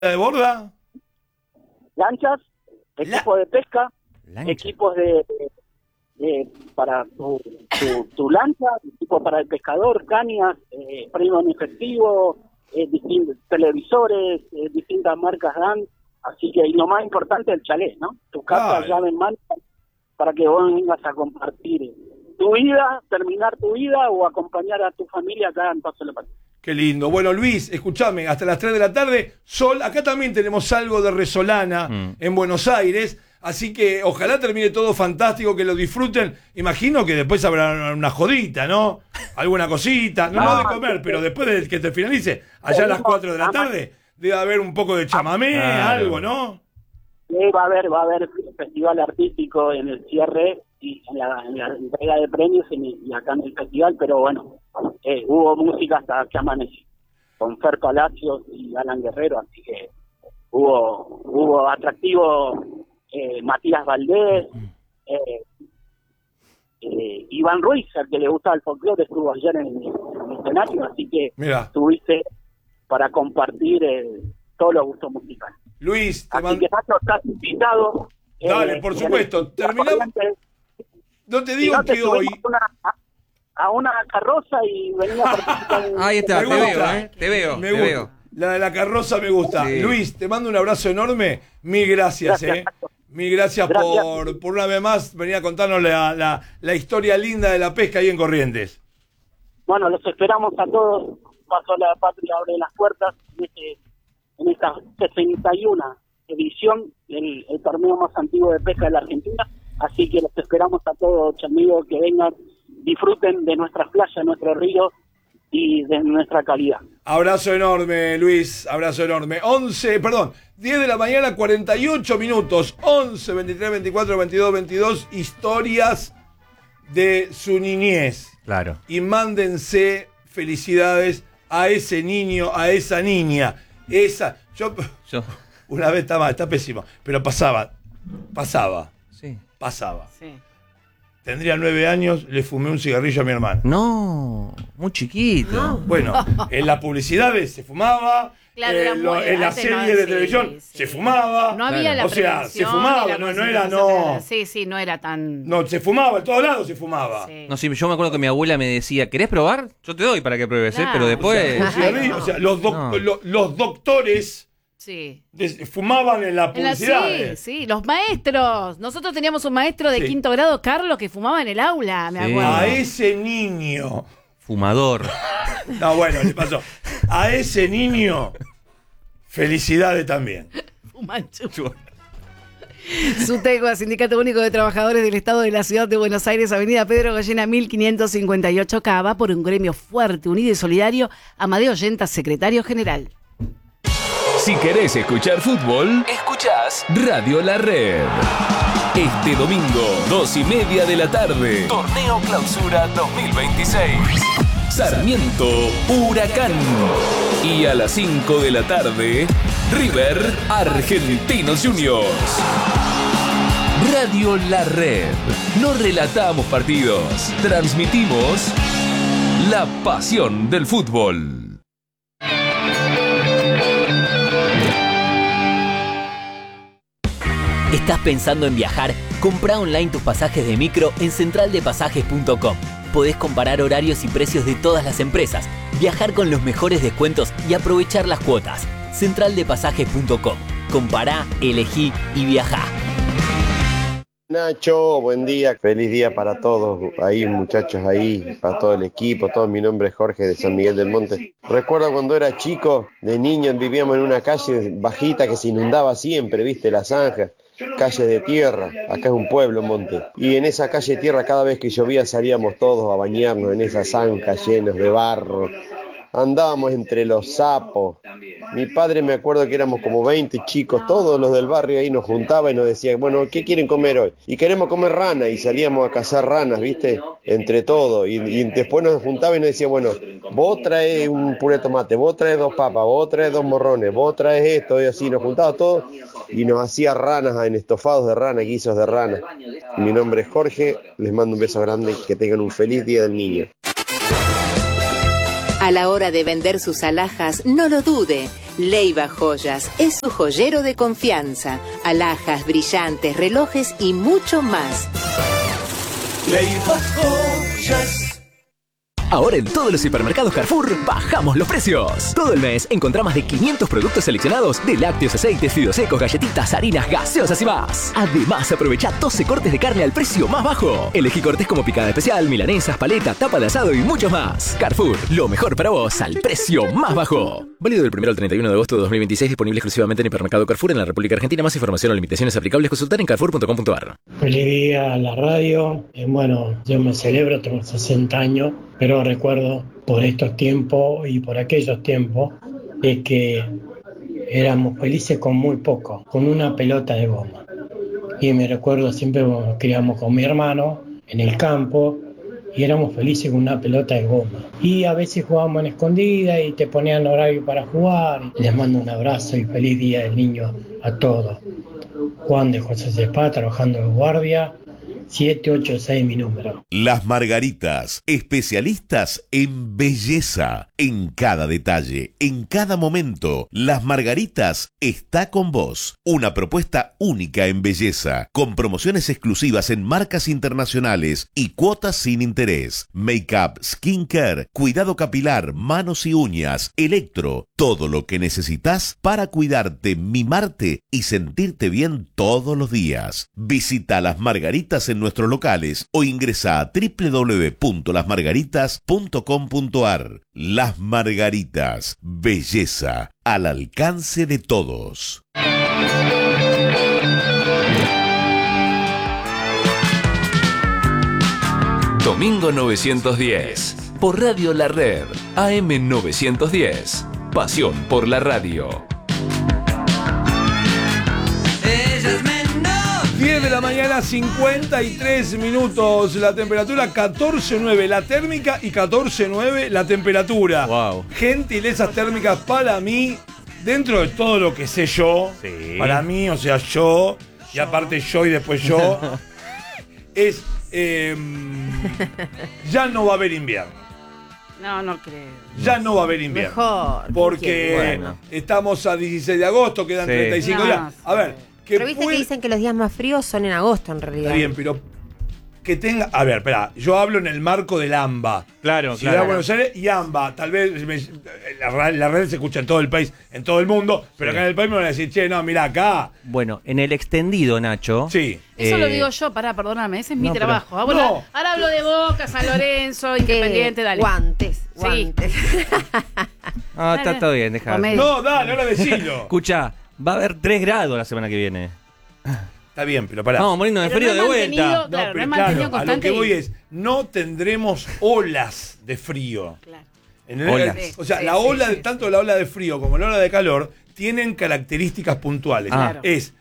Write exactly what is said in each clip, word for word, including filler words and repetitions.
de borda? Lanchas, equipos La... de pesca, Lancha. equipos de, de, de para tu, tu, tu lancha, equipos para el pescador, cañas, eh, premio en efectivo, eh, distintos televisores, eh, distintas marcas dan, así que y lo más importante el chalet, ¿no? Tu casa, Ay. llave en mano, para que vos vengas a compartir tu vida, terminar tu vida o acompañar a tu familia acá en Paso de la Patria. Qué lindo. Bueno, Luis, escuchame, hasta las tres de la tarde, sol, acá también tenemos algo de resolana mm. en Buenos Aires, así que ojalá termine todo fantástico, que lo disfruten. Imagino que después habrá una jodita, ¿no? Alguna cosita, no, no de comer, pero después de que te finalice, allá a las cuatro de la tarde, debe haber un poco de chamamé, ah, algo, ¿no? Sí, va a haber, va a haber festival artístico en el cierre y en la, en la entrega de premios y, y acá en el festival, pero bueno, eh, hubo música hasta que amaneció, con Fer Palacios y Alan Guerrero, así que hubo hubo atractivo, eh, Matías Valdés, eh, eh, Iván Ruiz, al que le gusta el folclore, estuvo ayer en, en el escenario, así que Mirá. Tuviste para compartir eh, todos los gustos musicales. Luis, te así mando... que Nacho, estás invitado. Dale, eh, por supuesto, terminamos. No te digo si no te que hoy... Una, a, a una carroza y venía a participar en... Ahí está, te veo, ¿eh? Te veo, me te gusta. veo. La de la carroza me gusta. Sí. Luis, te mando un abrazo enorme. Mil gracias, gracias ¿eh? Mil gracias, gracias. Por, por una vez más venir a contarnos la, la, la historia linda de la pesca ahí en Corrientes. Bueno, los esperamos a todos. Paso a la Patria abre las puertas en, este, en esta sesenta y una edición, el, el torneo más antiguo de pesca de la Argentina. Así que los esperamos a todos, amigos, que vengan, disfruten de nuestras playas, nuestro río y de nuestra calidad. Abrazo enorme, Luis, abrazo enorme. once, perdón, diez de la mañana, cuarenta y ocho minutos. once, veintitrés, veinticuatro, veintidós, veintidós. Historias de su niñez. Claro. Y mándense felicidades a ese niño, a esa niña. Esa, yo, yo. una vez está mal, está pésimo, pero pasaba, pasaba. Sí. Pasaba. Sí. Tendría nueve años, le fumé un cigarrillo a mi hermano. No, muy chiquito. No. Bueno, en las publicidades se fumaba, claro, eh, muy, lo, en las series no, de sí, televisión sí. se fumaba. No había claro. la O sea, se fumaba, no, no era, no. Sí, sí, no era tan... No, se fumaba, en todos lados se fumaba. Sí. No, sí, yo me acuerdo que mi abuela me decía, ¿querés probar? Yo te doy para que pruebes, claro. ¿eh? Pero después... O sea, no. o sea los, doc, no. lo, los doctores... Sí. Des, fumaban en la publicidad. Sí, sí, los maestros. Nosotros teníamos un maestro de sí. quinto grado, Carlos, que fumaba en el aula, me sí. acuerdo. A ese niño. Fumador. No, bueno, le pasó. A ese niño, felicidades también. Fumanchu. SUTECBA, Sindicato Único de Trabajadores del Estado de la Ciudad de Buenos Aires, Avenida Pedro Gallena mil quinientos cincuenta y ocho, Cava, por un gremio fuerte, unido y solidario. Amadeo Yentas, secretario general. Si querés escuchar fútbol, escuchás Radio La Red. Este domingo, dos y media de la tarde, Torneo Clausura dos mil veintiséis. Sarmiento, Huracán. Y a las cinco de la tarde, River, Argentinos Juniors. Radio La Red. No relatamos partidos, transmitimos la pasión del fútbol. ¿Estás pensando en viajar? Comprá online tus pasajes de micro en central de pasajes punto com. Podés comparar horarios y precios de todas las empresas, viajar con los mejores descuentos y aprovechar las cuotas. central de pasajes punto com. Compará, elegí y viajá. Nacho, buen día, feliz día para todos, ahí muchachos, ahí, para todo el equipo, todo. Mi nombre es Jorge de San Miguel del Monte. Recuerdo cuando era chico, de niño, vivíamos en una calle bajita que se inundaba siempre, viste, La Zanja. Calle de tierra, acá es un pueblo, Monte, y en esa calle de tierra cada vez que llovía salíamos todos a bañarnos en esas zanjas llenos de barro, andábamos entre los sapos. Mi padre, me acuerdo que éramos como veinte chicos, todos los del barrio ahí nos juntaba y nos decían, bueno, ¿qué quieren comer hoy? Y queremos comer rana, y salíamos a cazar ranas, viste, entre todos, y, y después nos juntaba y nos decía, bueno, vos traes un puré de tomate, vos traes dos papas, vos traes dos morrones, vos traes esto, y así nos juntaba todos y nos hacía ranas en estofados de rana, guisos de rana. Mi nombre es Jorge, les mando un beso grande y que tengan un feliz Día del Niño. A la hora de vender sus alhajas, no lo dude. Leiva Joyas es su joyero de confianza. Alhajas, brillantes, relojes y mucho más. Leiva Joyas. Ahora en todos los hipermercados Carrefour bajamos los precios. Todo el mes encontrá más de quinientos productos seleccionados de lácteos, aceites, fideos secos, galletitas, harinas, gaseosas y más. Además, aprovecha doce cortes de carne al precio más bajo. Elegí cortes como picada especial, milanesas, paleta, tapa de asado y mucho más. Carrefour, lo mejor para vos al precio más bajo. Válido del primero al treinta y uno de agosto de dos mil veintiséis, disponible exclusivamente en hipermercado Carrefour en la República Argentina. Más información o limitaciones aplicables consultar en carrefour punto com punto a r. Feliz día a la radio. Eh, bueno, yo me celebro, tengo sesenta años, pero recuerdo por estos tiempos y por aquellos tiempos es que éramos felices con muy poco, con una pelota de goma. Y me recuerdo siempre cuando criamos con mi hermano en el campo y éramos felices con una pelota de goma. Y a veces jugábamos en escondida y te ponían horario para jugar. Les mando un abrazo y feliz día del niño a todos. Juan de José Cepá, trabajando de guardia. siete ocho seis mi número. Las Margaritas, especialistas en belleza, en cada detalle, en cada momento. Las Margaritas está con vos. Una propuesta única en belleza, con promociones exclusivas en marcas internacionales y cuotas sin interés. Make-up, skincare, cuidado capilar, manos y uñas, electro, todo lo que necesitas para cuidarte, mimarte y sentirte bien todos los días. Visita Las Margaritas en nuestros locales o ingresa a doble u doble u doble u punto las margaritas punto com punto a r. Las Margaritas, belleza al alcance de todos. Domingo novecientos diez, por Radio La Red, A M novecientos diez. Pasión por la radio. diez de la mañana, cincuenta y tres minutos. La temperatura catorce nueve, la térmica, y catorce nueve la temperatura. Wow. Gentilezas térmicas para mí, dentro de todo lo que sé yo, Sí. para mí, o sea, yo, y aparte yo y después yo, es, eh, ya no va a haber invierno. No, no creo. Ya no va a haber invierno. Mejor. Porque Bueno. estamos a dieciséis de agosto, quedan Sí. treinta y cinco No, días. A ver, que Pero viste puede- que dicen que los días más fríos son en agosto, en realidad. Está bien, pero que tenga. A ver, espera, yo hablo en el marco del AMBA. Claro, Ciudad claro. de Buenos Aires y AMBA. Tal vez me- la, ra- la red se escucha en todo el país, en todo el mundo, pero Sí. acá en el país me van a decir, che, no, mira, acá. Bueno, en el extendido, Nacho. Sí. Eso eh, lo digo yo, pará, perdóname, ese es mi no, pero- trabajo. Ahora, No. ahora hablo de Boca, San Lorenzo, Que Independiente, dale. Guantes, Sí. guantes. Ah, está Dale. todo bien, deja. Comedia. No, dale, ahora decilo. Escucha, va a haber tres grados la semana que viene. Está bien, pero pará. Vamos morirnos de Pero frío no de he vuelta. mantenido- No, claro, pero no he mantenido claro, a lo constante que voy y- es, no tendremos olas de frío. Claro. En el- Olas. O sea, Sí, la sí, ola, sí, de, sí. tanto la ola de frío como la ola de calor tienen características puntuales. Ah. Es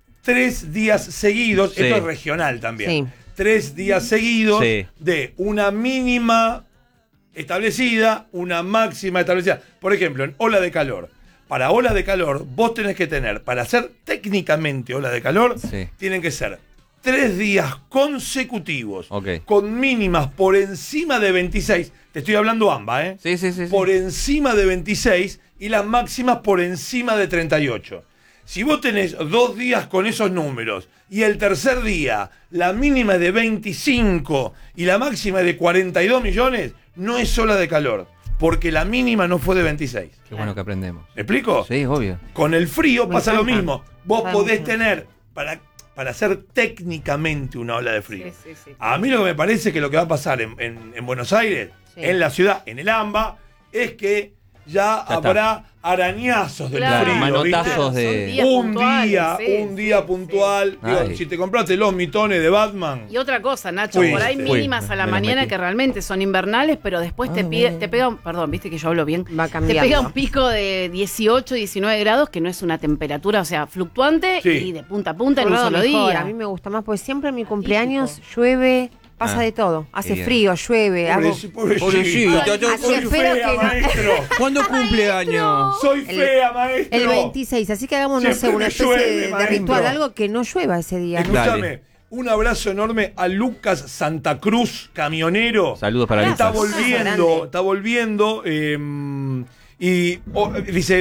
tres días seguidos, Sí. esto es regional también, Sí. tres días seguidos Sí. de una mínima establecida, una máxima establecida. Por ejemplo, en ola de calor. Para ola de calor, vos tenés que tener, para hacer técnicamente ola de calor, Sí. tienen que ser tres días consecutivos, Ok. con mínimas por encima de veintiséis. Te estoy hablando AMBA, ¿eh? Sí, sí, sí. sí. Por encima de veintiséis y las máximas por encima de treinta y ocho. Si vos tenés dos días con esos números y el tercer día la mínima es de veinticinco y la máxima es de cuarenta y dos millones, no es ola de calor, porque la mínima no fue de veintiséis. Qué bueno que aprendemos. ¿Me explico? Sí, obvio. Con el frío Me pasa lo encanta. mismo. Vos Me podés encanta. tener, para, para hacer técnicamente una ola de frío. Sí, sí, sí. A mí lo que me parece que lo que va a pasar en, en- en Buenos Aires, Sí. en la ciudad, en el AMBA, es que ya, Ya habrá arañazos del Claro, frío. manotazos ¿viste? de- Son días Un puntuales, día, sí, un sí, día sí. puntual. Digo, Ay. si te compraste los mitones de Batman. Y otra cosa, Nacho, Fuiste. por ahí Fui. mínimas a la Me lo mañana metí. que realmente son invernales, pero después te Ah, pide, bien. te pega un, perdón, viste que yo hablo bien, Va te cambiando. pega un pico de dieciocho, diecinueve grados, que no es una temperatura, o sea, fluctuante Sí. y de punta a punta en Por un un solo lado mejor, día. A mí me gusta más, porque siempre en mi cumpleaños llueve, pasa Ah, de todo. Hace bien. frío, llueve, hago... Pobreci- pobrecita. Pobrecita, yo- Así Soy espero fea, que no- maestro. ¿Cuándo cumpleaños? Soy El- fea, maestro. El veintiséis, así que hagamos, no sé, Siempre una me especie llueve, de, de maestro. ritual, algo que no llueva ese día. Escúchame, Dale. un abrazo enorme a Lucas Santa Cruz, camionero. Saludos para Está Lucas. volviendo, grande. está volviendo. eh, y oh, dice,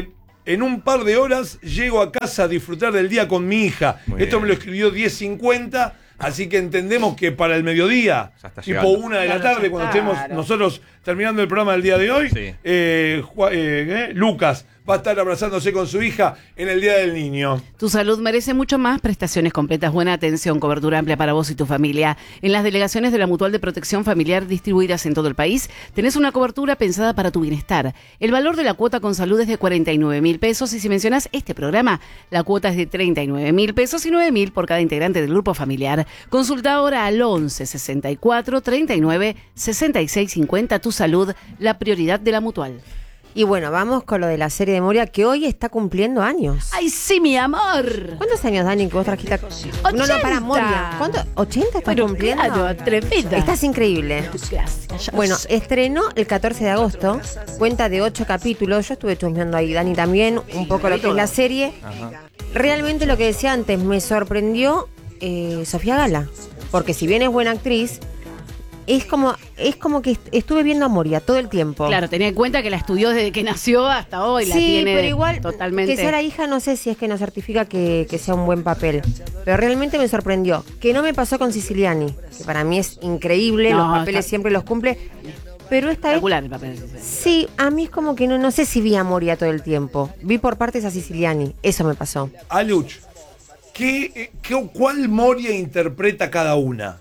En un par de horas llego a casa a disfrutar del día con mi hija. Muy Esto bien. me lo escribió diez cincuenta, así que entendemos que para el mediodía, Ya está tipo llegando. una de la Claro, tarde, ya cuando está. estemos nosotros terminando el programa del día de hoy, Sí. eh, Ju- eh, eh, Lucas va a estar abrazándose con su hija en el Día del Niño. Tu salud merece mucho más. Prestaciones completas, buena atención, cobertura amplia para vos y tu familia. En las delegaciones de la Mutual de Protección Familiar distribuidas en todo el país, tenés una cobertura pensada para tu bienestar. El valor de la cuota con salud es de cuarenta y nueve mil pesos y si mencionás este programa, la cuota es de treinta y nueve mil pesos y nueve mil por cada integrante del grupo familiar. Consulta ahora al once sesenta y cuatro treinta y nueve sesenta y seis cincuenta. Tu salud, la prioridad de la Mutual. Y bueno, vamos con lo de la serie de Moria, que hoy está cumpliendo años. ¡Ay, sí, mi amor! ¿Cuántos años, Dani, que vos trajiste? a- No, no, para Moria. ¿Cuánto? ¿ochenta estás Pero cumpliendo? claro, tremenda. Estás increíble. Gracias. Bueno, estrenó el catorce de agosto, cuenta de ocho capítulos. Yo estuve chusmeando ahí, Dani también, un poco lo que es la serie. Ajá. Realmente lo que decía antes, me sorprendió eh, Sofía Gala, porque si bien es buena actriz, es como es como que est- estuve viendo a Moria todo el tiempo. Claro, tenía en cuenta que la estudió desde que nació hasta hoy. La Sí, tiene pero igual totalmente. que sea la hija no sé si es que nos certifica que, que sea un buen papel. Pero realmente me sorprendió. Que no me pasó con Siciliani, que para mí es increíble, No, los papeles está- siempre los cumple. Pero esta vez, Espectacular el papel. sí, a mí es como que no, no sé si vi a Moria todo el tiempo. Vi por partes a Siciliani, eso me pasó. Aluch, ¿qué, eh, qué- ¿cuál Moria interpreta cada una?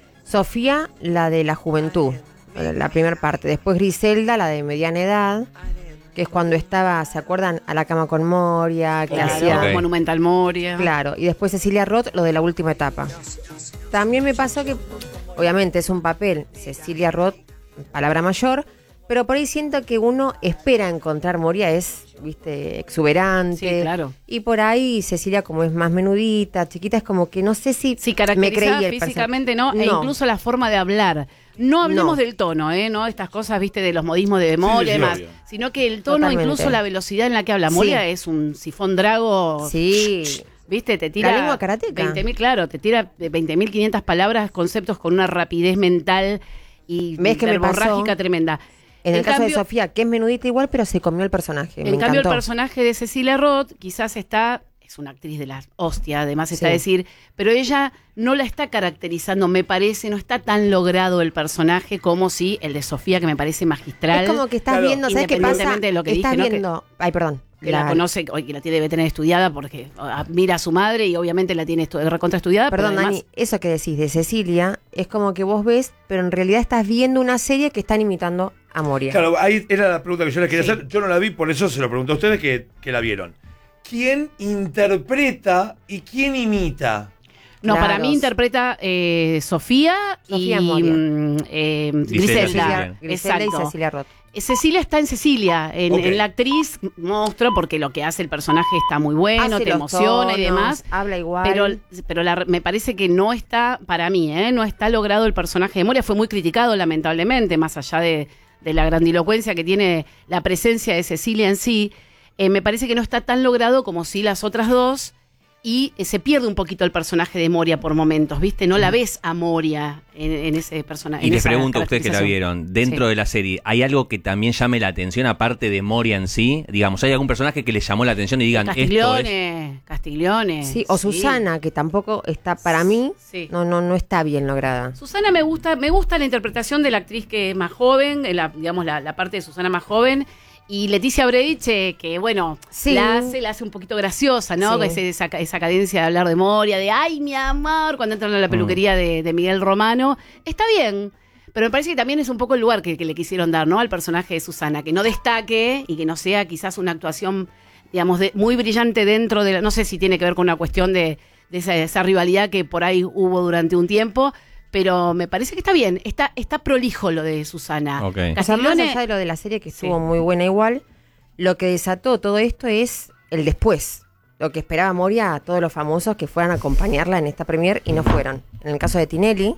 Sofía, la de la juventud, eh, la primera parte. Después Griselda, la de mediana edad, que es cuando estaba, ¿se acuerdan? A la cama con Moria, que Claro, hacía... Ok. Monumental Moria. Claro, y después Cecilia Roth, lo de la última etapa. También me pasó que, obviamente es un papel, Cecilia Roth, palabra mayor, pero por ahí siento que uno espera encontrar Moria, es, viste, exuberante. Sí, claro. Y por ahí Cecilia, como es más menudita, chiquita, es como que no sé si Sí, me caracterizada creía el físicamente, ¿no? personaje. E incluso la forma de hablar. No hablemos No. del tono, ¿eh? No estas cosas, viste, de los modismos de Moria sí, y demás. obvio. Sino que el tono, Totalmente. incluso la velocidad en la que habla Sí. Moria es un sifón drago. Sí. ¿Viste? Te tira. La lengua karateca. veinte mil, claro, te tira veinte mil quinientas palabras, conceptos con una rapidez mental y ¿Ves que me pasó? verborrágica tremenda. En el caso de cambio- Sofía, que es menudita igual, pero se comió el personaje. En me cambio, encantó. el personaje de Cecilia Roth quizás está, es una actriz de la hostia, además está Sí. a decir, pero ella no la está caracterizando, me parece, no está tan logrado el personaje como si el de Sofía, que me parece magistral. Es como que estás Claro. viendo, ¿sabes qué pasa? Independientemente de lo que estás dije, ¿no? Que- viendo... Ay, perdón. que la, conoce, o que la tiene, debe tener estudiada porque admira a su madre y obviamente la tiene estu- recontra estudiada. Perdón, pero además, Dani, eso que decís de Cecilia es como que vos ves, pero en realidad estás viendo una serie que están imitando a Moria. Claro, ahí era la pregunta que yo les quería Sí. hacer. Yo no la vi, por eso se lo pregunto a ustedes que, que la vieron. ¿Quién interpreta y quién imita? No, Claro. para mí interpreta eh, Sofía, Sofía y Moria. mm, eh, Griselda, Griselda. Griselda. Griselda y Exacto. Cecilia Roth. Eh, Cecilia está en Cecilia, en, Ok. en la actriz monstruo, porque lo que hace el personaje está muy bueno, Hace te los emociona y tonos, demás. habla igual. Pero, pero la- me parece que no está, para mí, ¿eh? no está logrado el personaje de Moria. Fue muy criticado, lamentablemente, más allá de, de la grandilocuencia que tiene la presencia de Cecilia en sí. Eh, me parece que no está tan logrado como si las otras dos. Y eh, se pierde un poquito el personaje de Moria por momentos, ¿viste? No la ves a Moria en, en ese personaje. Y les pregunto a ustedes que la vieron, dentro Sí. de la serie, ¿hay algo que también llame la atención aparte de Moria en sí? Digamos, ¿hay algún personaje que les llamó la atención y digan esto es? Castiglione, Castiglione. Sí, o Susana, que tampoco está, para mí, Sí. no, no, no está bien lograda. Susana me gusta, me gusta la interpretación de la actriz que es más joven, eh, la, digamos la, la parte de Susana más joven. Y Leticia Breich, que bueno, Sí. la hace, la hace un poquito graciosa, ¿no? Sí. Ese- esa, esa cadencia de hablar de Moria, de ay, mi amor, cuando entran a la peluquería de, de Miguel Romano. Está bien, pero me parece que también es un poco el lugar que, que le quisieron dar, ¿no? Al personaje de Susana, que no destaque y que no sea quizás una actuación, digamos, de, muy brillante dentro de la, no sé si tiene que ver con una cuestión de, de esa, esa rivalidad que por ahí hubo durante un tiempo. Pero me parece que está bien, está, está prolijo lo de Susana. Ok. O sea, más Castiglione- allá de lo de la serie que estuvo Sí. muy buena igual, lo que desató todo esto es el después. Lo que esperaba Moria a todos los famosos que fueran a acompañarla en esta premier y no fueron. En el caso de Tinelli,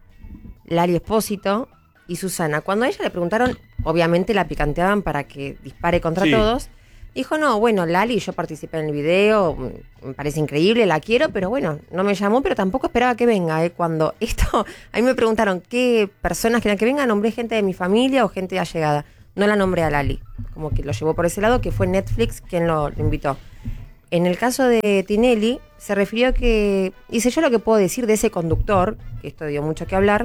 Lali Espósito y Susana. Cuando a ella le preguntaron, obviamente la picanteaban para que dispare contra Sí. todos. Dijo, no, bueno, Lali, yo participé en el video, me parece increíble, la quiero, pero bueno, no me llamó, pero tampoco esperaba que venga. ¿eh? Cuando esto, a mí me preguntaron qué personas querían que venga, nombré gente de mi familia o gente allegada. no la nombré a Lali, como que lo llevó por ese lado, que fue Netflix quien lo, lo invitó. En el caso de Tinelli, se refirió a que, dice, yo lo que puedo decir de ese conductor, que esto dio mucho que hablar,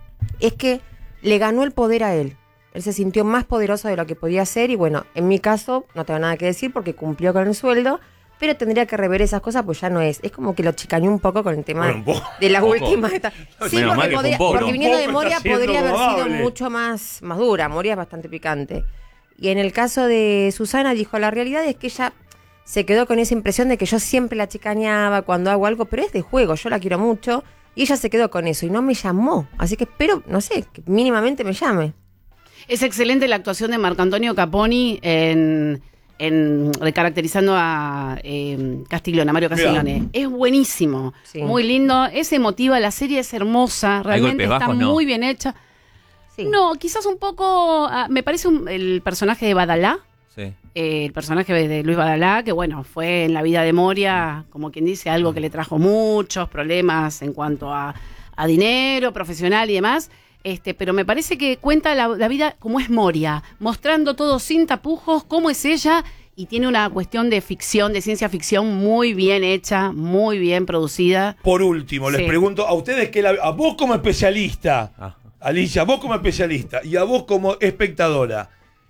es que le ganó el poder a él. Él se sintió más poderoso de lo que podía hacer y bueno, en mi caso no tengo nada que decir porque cumplió con el sueldo, pero tendría que rever esas cosas, pues ya no es. Es como que lo chicañó un poco con el tema bueno, poco, de la última. Esta... Sí, Menos porque, podría, poco, porque viniendo de Moria podría haber probable. sido mucho más, más dura. Moria es bastante picante. Y en el caso de Susana, dijo, la realidad es que ella se quedó con esa impresión de que yo siempre la chicaneaba cuando hago algo, pero es de juego, yo la quiero mucho. Y ella se quedó con eso y no me llamó. Así que espero, no sé, que mínimamente me llame. Es excelente la actuación de Marco Antonio Caponi en... En, caracterizando a eh, Castiglione, Mario Castiglione. Mira. Es buenísimo, sí. Muy lindo, es emotiva, la serie es hermosa, realmente está bajos, muy ¿no? bien hecha. Sí. No, quizás un poco, uh, me parece un, el personaje de Badalá, sí. eh, el personaje de Luis Badalá, que bueno, fue en la vida de Moria, como quien dice, algo que le trajo muchos problemas en cuanto a, a dinero, profesional y demás. Este, pero me parece que cuenta la, la vida como es Moria, mostrando todo sin tapujos, cómo es ella, y tiene una cuestión de ficción, de ciencia ficción muy bien hecha, muy bien producida. Por último, les sí. pregunto a ustedes, que la, a vos como especialista, ah. Alicia, vos como especialista, y a vos como espectadora,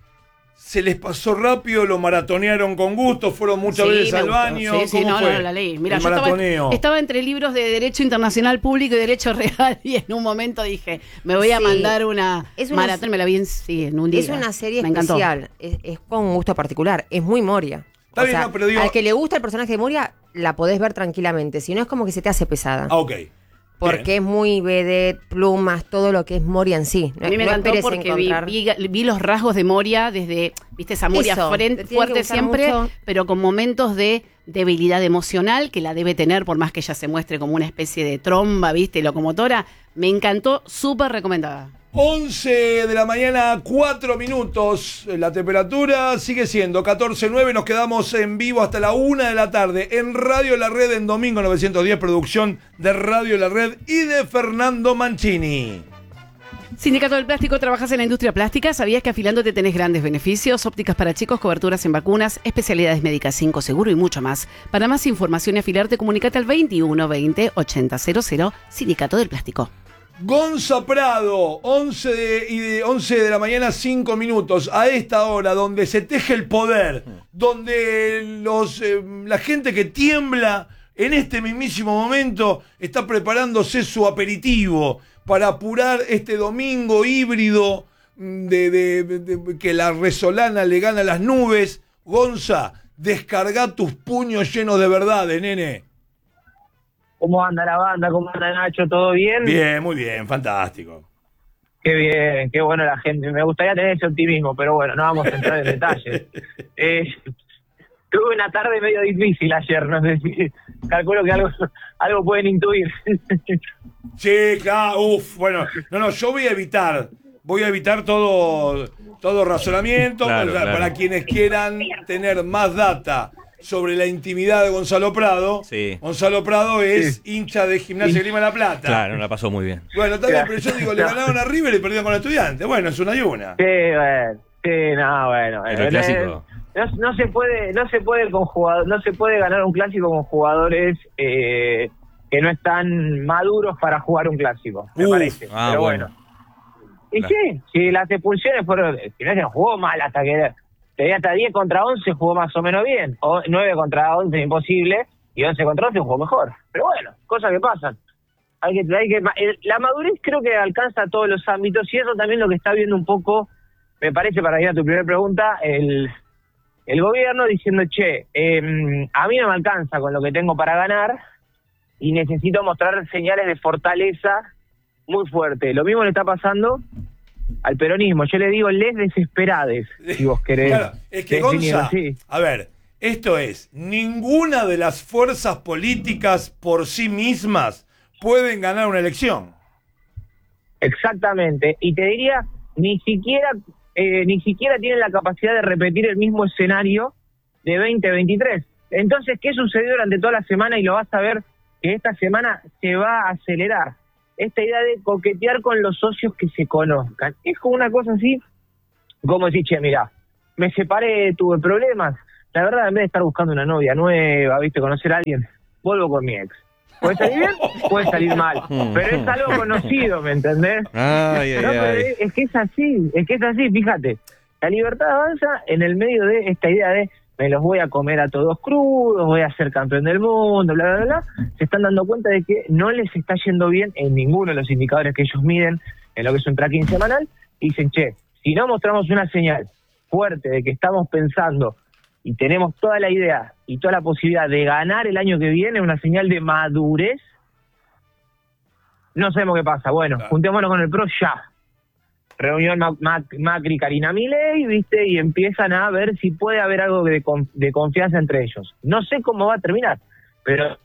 ¿se les pasó rápido? ¿Lo maratonearon con gusto? ¿Fueron muchas sí, veces al baño? Sí, sí, no, no, no, la leí. Mira, yo estaba, estaba entre libros de Derecho Internacional Público y Derecho Real y en un momento dije, me voy a sí. mandar una, una maratón, me la vi en, sí, en un día. Es una serie me especial, es, es con un gusto particular, es muy Moria. Está o bien, sea, no, pero digo... al que le gusta el personaje de Moria, la podés ver tranquilamente, si no es como que se te hace pesada. Ah, ok. Porque Bien. es muy vedette, plumas, todo lo que es Moria en sí. A mí me no encantó porque vi, vi, vi los rasgos de Moria desde, viste, esa Moria Eso, frente, fuerte siempre, mucho. Pero con momentos de debilidad emocional que la debe tener, por más que ella se muestre como una especie de tromba, viste, locomotora. Me encantó, súper recomendada. once de la mañana, cuatro minutos. La temperatura sigue siendo catorce nueve. Nos quedamos en vivo hasta la una de la tarde en Radio La Red en Domingo novecientos diez, producción de Radio La Red y de Fernando Mancini. Sindicato del Plástico, trabajas en la industria plástica. ¿Sabías que afilándote tenés grandes beneficios? Ópticas para chicos, coberturas en vacunas, especialidades médicas, cinco seguro y mucho más. Para más información y afilarte, comunicate al veintiuno veinte ochenta cero cero. Sindicato del Plástico. Gonza Prado, once de, y de, once de la mañana, cinco minutos. A esta hora, donde se teje el poder, donde los, eh, la gente que tiembla en este mismísimo momento está preparándose su aperitivo para apurar este domingo híbrido de, de, de, de que la resolana le gana las nubes. Gonza, descarga tus puños llenos de verdades, nene. ¿Cómo anda la banda? ¿Cómo anda Nacho? ¿Todo bien? Bien, muy bien, fantástico. Qué bien, qué bueno la gente. Me gustaría tener ese optimismo, pero bueno, no vamos a entrar en detalles. Eh, tuve una tarde medio difícil ayer, no sé si... Calculo que algo, algo pueden intuir. Sí, claro, uff, bueno, no, no, yo voy a evitar, voy a evitar todo, todo razonamiento, claro, para, claro. para quienes quieran tener más data sobre la intimidad de Gonzalo Prado. Sí. Gonzalo Prado es Sí. hincha de Gimnasia de Grima de la Plata. Claro, la pasó muy bien. Bueno, está bien, pero yo digo, le No. ganaron a River y perdieron con el Estudiante. Bueno, es una y una. Sí, bueno, sí, no, bueno. Pero bueno, el clásico. No, no se puede, no se puede con jugador, no se puede ganar un clásico con jugadores eh, que no están maduros para jugar un clásico, me Uf, parece. ah, Pero bueno. bueno. Y Claro. sí, si las expulsiones fueron, si no se jugó mal hasta que tenía hasta diez contra once, jugó más o menos bien. O nueve contra once imposible, y once contra once jugó mejor. Pero bueno, cosas que pasan. Hay que, hay que, la madurez creo que alcanza a todos los ámbitos, y eso también lo que está viendo un poco, me parece, para ir a tu primera pregunta, el, el gobierno diciendo, che, eh, a mí no me alcanza con lo que tengo para ganar, y necesito mostrar señales de fortaleza muy fuerte. Lo mismo le está pasando al peronismo. Yo le digo les desesperades, si vos querés. Claro, es que definirlo Gonza, así. a ver, esto es, ninguna de las fuerzas políticas por sí mismas pueden ganar una elección. Exactamente. Y te diría, ni siquiera eh, ni siquiera tienen la capacidad de repetir el mismo escenario de veinte veintitrés. Entonces, ¿qué sucedió durante toda la semana? Y lo vas a ver que esta semana se va a acelerar. Esta idea de coquetear con los socios que se conozcan. Es como una cosa así Como decís, che, mirá, me separé, tuve problemas. La verdad, en vez de estar buscando una novia nueva, viste, conocer a alguien, vuelvo con mi ex. Puede salir bien, puede salir mal, pero es algo conocido, ¿me entendés? Ay, ay, no, pero ay. es, es que es así, es que es así, fíjate. La libertad avanza en el medio de esta idea de me los voy a comer a todos crudos, voy a ser campeón del mundo, bla, bla, bla. Se están dando cuenta de que no les está yendo bien en ninguno de los indicadores que ellos miden en lo que es un tracking semanal. Y dicen, che, si no mostramos una señal fuerte de que estamos pensando y tenemos toda la idea y toda la posibilidad de ganar el año que viene, una señal de madurez, no sabemos qué pasa. Bueno, claro. Juntémonos con el P R O ya. Reunión Mac Mac Macri, Karina Milei, ¿viste? Y empiezan a ver si puede haber algo de, con de confianza entre ellos. No sé cómo va a terminar, pero...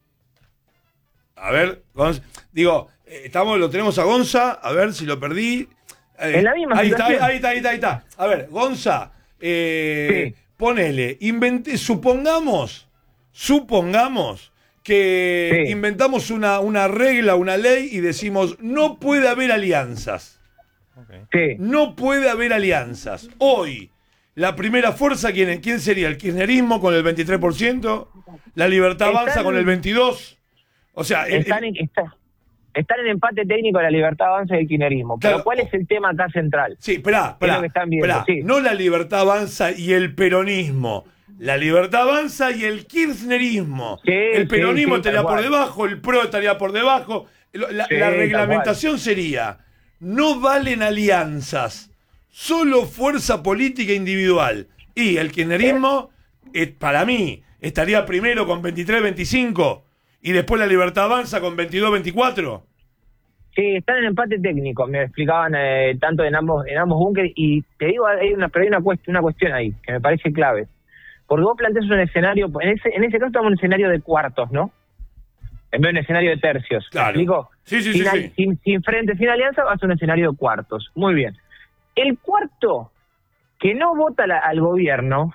A ver, Gonz, digo, eh, estamos, lo tenemos a Gonza, a ver si lo perdí. Eh, en la misma ahí situación. Está, ahí está, ahí está, ahí está. A ver, Gonza, eh, sí. ponele, invente, supongamos, supongamos que sí. inventamos una, una regla, una ley y decimos, no puede haber alianzas. Okay. Sí. No puede haber alianzas. Hoy, la primera fuerza, ¿quién, quién sería? ¿El kirchnerismo con el veintitrés por ciento? ¿La Libertad Avanza están, con el veintidós por ciento? O sea, están, el, en, está, están en empate técnico la Libertad Avanza y el kirchnerismo. Claro. Pero ¿cuál es el tema acá central? Sí, esperá, esperá, esperá. Sí. No la Libertad Avanza y el peronismo. La Libertad Avanza y el kirchnerismo. Sí, el peronismo sí, sí, estaría por cual. debajo, el P R O estaría por debajo. La, sí, la reglamentación sería... No valen alianzas, solo fuerza política individual. Y el kirchnerismo, eh, para mí, estaría primero con veintitrés veinticinco y después la Libertad Avanza con veintidós veinticuatro. Sí, están en empate técnico, me explicaban eh, tanto en ambos en ambos búnkeres. Y te digo, hay una, pero hay una, cuest una cuestión ahí que me parece clave. Porque vos planteas un escenario, en ese, en ese caso estamos en un escenario de cuartos, ¿no? En vez de un escenario de tercios. Claro. ¿Me explico? Sí, sí, sin, sí, sí. Sin, sin frente, sin alianza, va a ser un escenario de cuartos. Muy bien. El cuarto que no vota la, al gobierno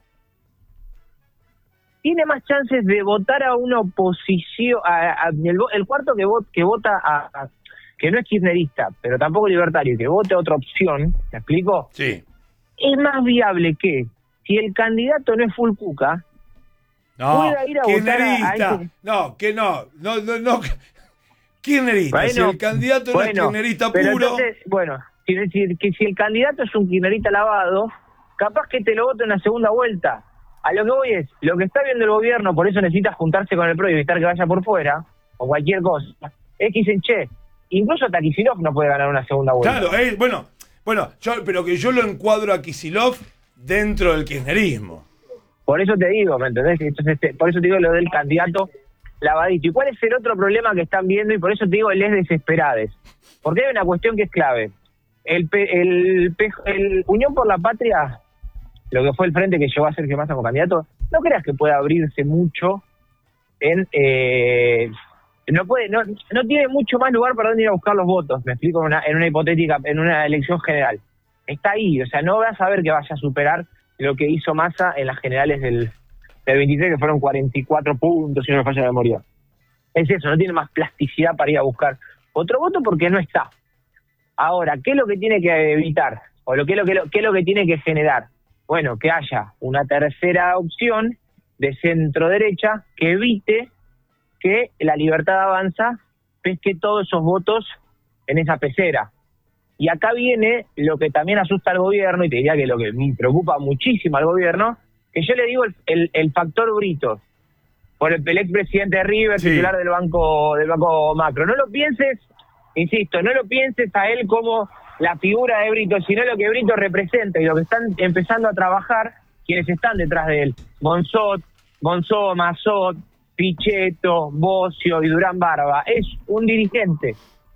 tiene más chances de votar a una oposición. A, a, el, el cuarto que, vot, que vota a, a, que no es kirchnerista, pero tampoco libertario, que vote a otra opción, ¿me explico? Sí. Es más viable que, si el candidato no es full cuca, no, pueda ir a votar a, a ese... No, que no, no, no, no. Kirchnerista, bueno, si el candidato bueno, no es kirchnerista puro... Entonces, bueno, si, si, que si el candidato es un kirchnerista lavado, capaz que te lo vote en la segunda vuelta. A lo que voy es, lo que está viendo el gobierno, por eso necesita juntarse con el P R O y evitar que vaya por fuera, o cualquier cosa, es que dicen, che, incluso hasta Kicillof no puede ganar una segunda vuelta. Claro, eh, bueno, bueno, yo, pero que yo lo encuadro a Kicillof dentro del kirchnerismo. Por eso te digo, ¿me entendés? Entonces, te, por eso te digo lo del candidato lavadito. ¿Y cuál es el otro problema que están viendo? Y por eso te digo, les desesperades. Porque hay una cuestión que es clave. El, el, el, el Unión por la Patria, lo que fue el frente que llevó a Sergio Massa como candidato, no creas que pueda abrirse mucho en... Eh, no puede no no tiene mucho más lugar para dónde ir a buscar los votos, me explico, en una, en una hipotética, en una elección general. Está ahí, o sea, no vas a ver que vaya a superar lo que hizo Massa en las generales del, del veintitrés, que fueron cuarenta y cuatro puntos, si no me falla la memoria. Es eso, no tiene más plasticidad para ir a buscar otro voto porque no está. Ahora, ¿qué es lo que tiene que evitar? O lo que es lo que, lo, qué es lo que tiene que generar? Bueno, que haya una tercera opción de centro-derecha que evite que la Libertad Avanza pesque todos esos votos en esa pecera. Y acá viene lo que también asusta al gobierno, y te diría que lo que me preocupa muchísimo al gobierno, que yo le digo el, el, el factor Brito, por el, el expresidente de River, sí. titular del banco del banco Macro. No lo pienses, insisto, no lo pienses a él como la figura de Brito, sino lo que Brito representa y lo que están empezando a trabajar quienes están detrás de él. Monzot, Monzó, Mazot, Pichetto, Bocio y Durán Barba. Es un dirigente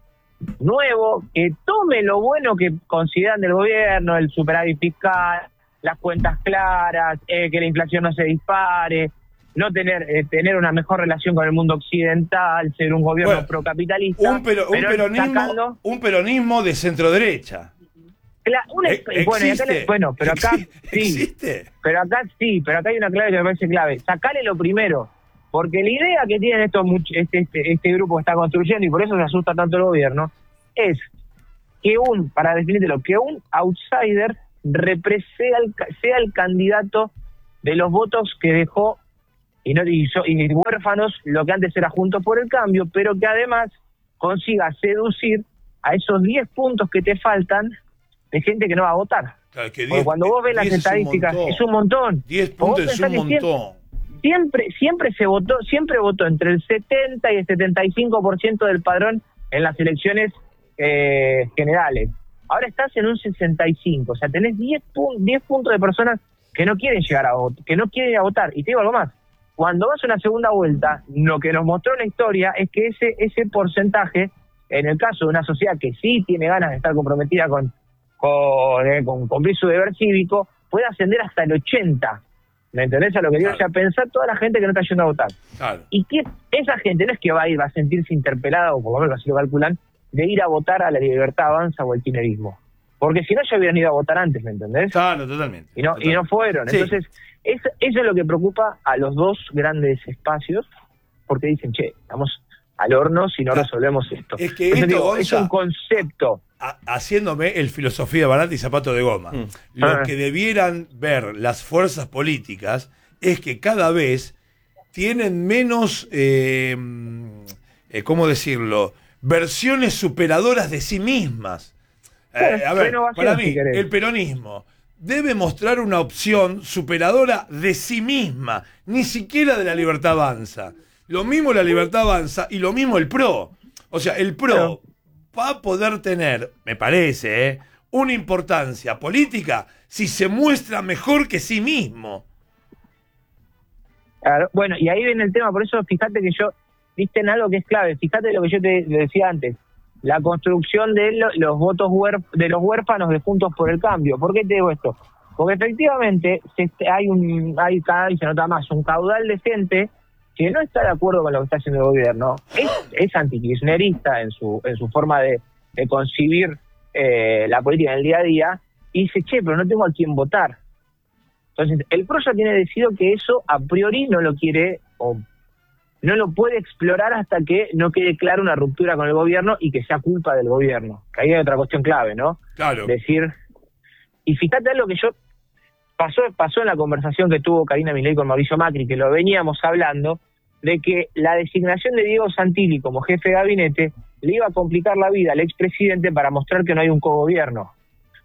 nuevo que tome lo bueno que consideran del gobierno, el superávit fiscal, las cuentas claras, eh, que la inflación no se dispare, no tener eh, tener una mejor relación con el mundo occidental, ser un gobierno bueno, procapitalista. Un, pero, un, peronismo, sacando... un peronismo de centro-derecha. Cla una, ¿E bueno, acá le, bueno, pero acá sí, ¿Existe? pero acá sí, pero acá hay una clave que me parece clave. Sacale lo primero. Porque la idea que tienen estos este, este, este grupo que está construyendo, y por eso se asusta tanto el gobierno, es que un, para definírtelo, que un outsider repre- sea el, ca- sea el candidato de los votos que dejó y, no, y, so- y huérfanos lo que antes era Juntos por el Cambio, pero que además consiga seducir a esos diez puntos que te faltan de gente que no va a votar. Claro, que Porque diez, cuando vos ves las diez estadísticas, es un montón. diez Vos puntos es pensás un que siempre- montón. Siempre, siempre se votó, siempre votó entre el setenta y el setenta y cinco por ciento del padrón en las elecciones eh, generales. Ahora estás en un sesenta y cinco, o sea, tenés diez, pun- diez puntos de personas que no quieren llegar a votar, que no quieren ir a votar. Y te digo algo más, cuando vas a una segunda vuelta, lo que nos mostró la historia es que ese, ese porcentaje, en el caso de una sociedad que sí tiene ganas de estar comprometida con, con, eh, con cumplir su deber cívico, puede ascender hasta el ochenta. ¿Me entendés a lo que digo? Claro. O sea, pensar toda la gente que no está yendo a votar. Claro. Y que esa gente no es que va a ir, va a sentirse interpelada, o por lo menos así lo calculan, de ir a votar a la Libertad Avanza o al kirchnerismo. Porque si no, ya hubieran ido a votar antes, ¿me entendés? Claro, totalmente. Y no, totalmente. y no fueron. Sí. Entonces, eso, eso es lo que preocupa a los dos grandes espacios, porque dicen, che, estamos al horno si no resolvemos esto. Es que Por eso esto, digo, Gonza, es un concepto. a- haciéndome el filosofía barata y zapato de goma. Mm. Lo Ah. que debieran ver las fuerzas políticas es que cada vez tienen menos, eh, eh, ¿cómo decirlo?, versiones superadoras de sí mismas. Eh, Bueno, a ver, renovación, para mí, si querés. el peronismo debe mostrar una opción superadora de sí misma, ni siquiera de la Libertad Avanza. Lo mismo la Libertad Avanza y lo mismo el PRO. O sea, el PRO Claro. va a poder tener, me parece, ¿eh?, una importancia política si se muestra mejor que sí mismo. Claro, bueno, y ahí viene el tema, por eso fíjate que yo, viste en algo que es clave, fíjate lo que yo te decía antes, la construcción de lo- los votos huérf- de los huérfanos de Juntos por el Cambio. ¿Por qué te digo esto? Porque efectivamente se, est- hay un, hay cada vez se nota más, un caudal de gente que no está de acuerdo con lo que está haciendo el gobierno, es, es antikirchnerista en su, en su forma de, de concebir eh, la política en el día a día, y dice, che, pero no tengo a quién votar. Entonces, el PRO ya tiene decidido que eso a priori no lo quiere o no lo puede explorar hasta que no quede clara una ruptura con el gobierno y que sea culpa del gobierno. Que ahí hay otra cuestión clave, ¿no? Claro. Decir, y fíjate algo que yo pasó pasó en la conversación que tuvo Karina Milei con Mauricio Macri, que lo veníamos hablando, de que la designación de Diego Santilli como jefe de gabinete le iba a complicar la vida al expresidente para mostrar que no hay un cogobierno.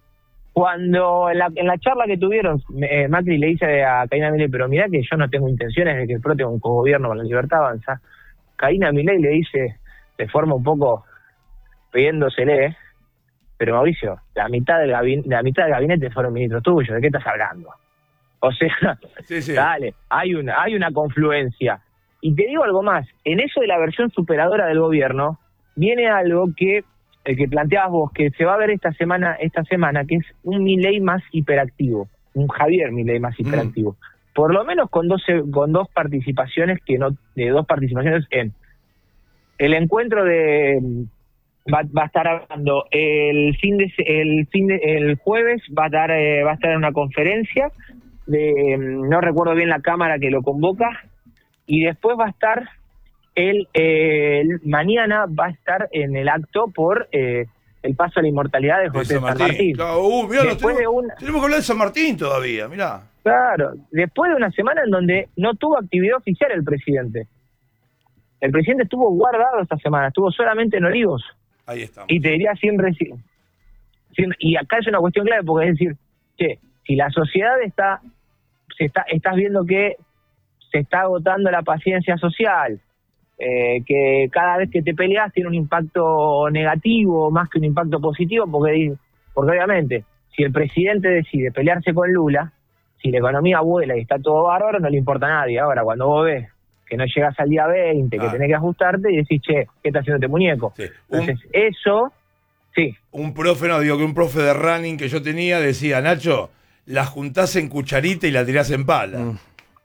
Cuando en la, en la charla que tuvieron, eh, Macri le dice a Karina Milei, pero mirá que yo no tengo intenciones de que el PRO tenga un cogobierno con la Libertad Avanza, Karina Milei le dice, de forma un poco pidiéndosele, pero Mauricio, la mitad del gabinete, la mitad del gabinete fueron ministros tuyos, ¿de qué estás hablando? O sea, Sí, sí. dale, hay una, hay una confluencia. Y te digo algo más, en eso de la versión superadora del gobierno, viene algo que el que planteabas vos, que se va a ver esta semana, esta semana, que es un Milei más hiperactivo, un Javier Milei más hiperactivo. Mm. Por lo menos con dos con dos participaciones que no, de dos participaciones en el encuentro de va, va a estar hablando el fin de el fin de, el jueves va a estar eh, va a estar en una conferencia de no recuerdo bien la cámara que lo convoca, y después va a estar Él, eh, el, mañana va a estar en el acto por eh, el paso a la inmortalidad de José De San Martín. Claro, uh, mirá, nos Después tenemos, de una- tenemos que hablar de San Martín todavía, mirá. Claro, después de una semana en donde no tuvo actividad oficial el presidente. El presidente estuvo guardado esta semana, estuvo solamente en Olivos. Ahí estamos. Y te diría sin, reci- sin y acá es una cuestión clave, porque es decir, che, si la sociedad está, se está, estás viendo que se está agotando la paciencia social, eh, que cada vez que te peleas tiene un impacto negativo más que un impacto positivo, porque, porque obviamente, si el presidente decide pelearse con Lula, si la economía vuela y está todo bárbaro, no le importa a nadie. Ahora, cuando vos ves que no llegas al día veinte, Ah. que tenés que ajustarte y decís, che, ¿qué está haciendo este muñeco? Sí. Entonces, eso, sí. Un profe, no, digo que un profe de running que yo tenía decía, Nacho, la juntás en cucharita y la tirás en pala. Mm.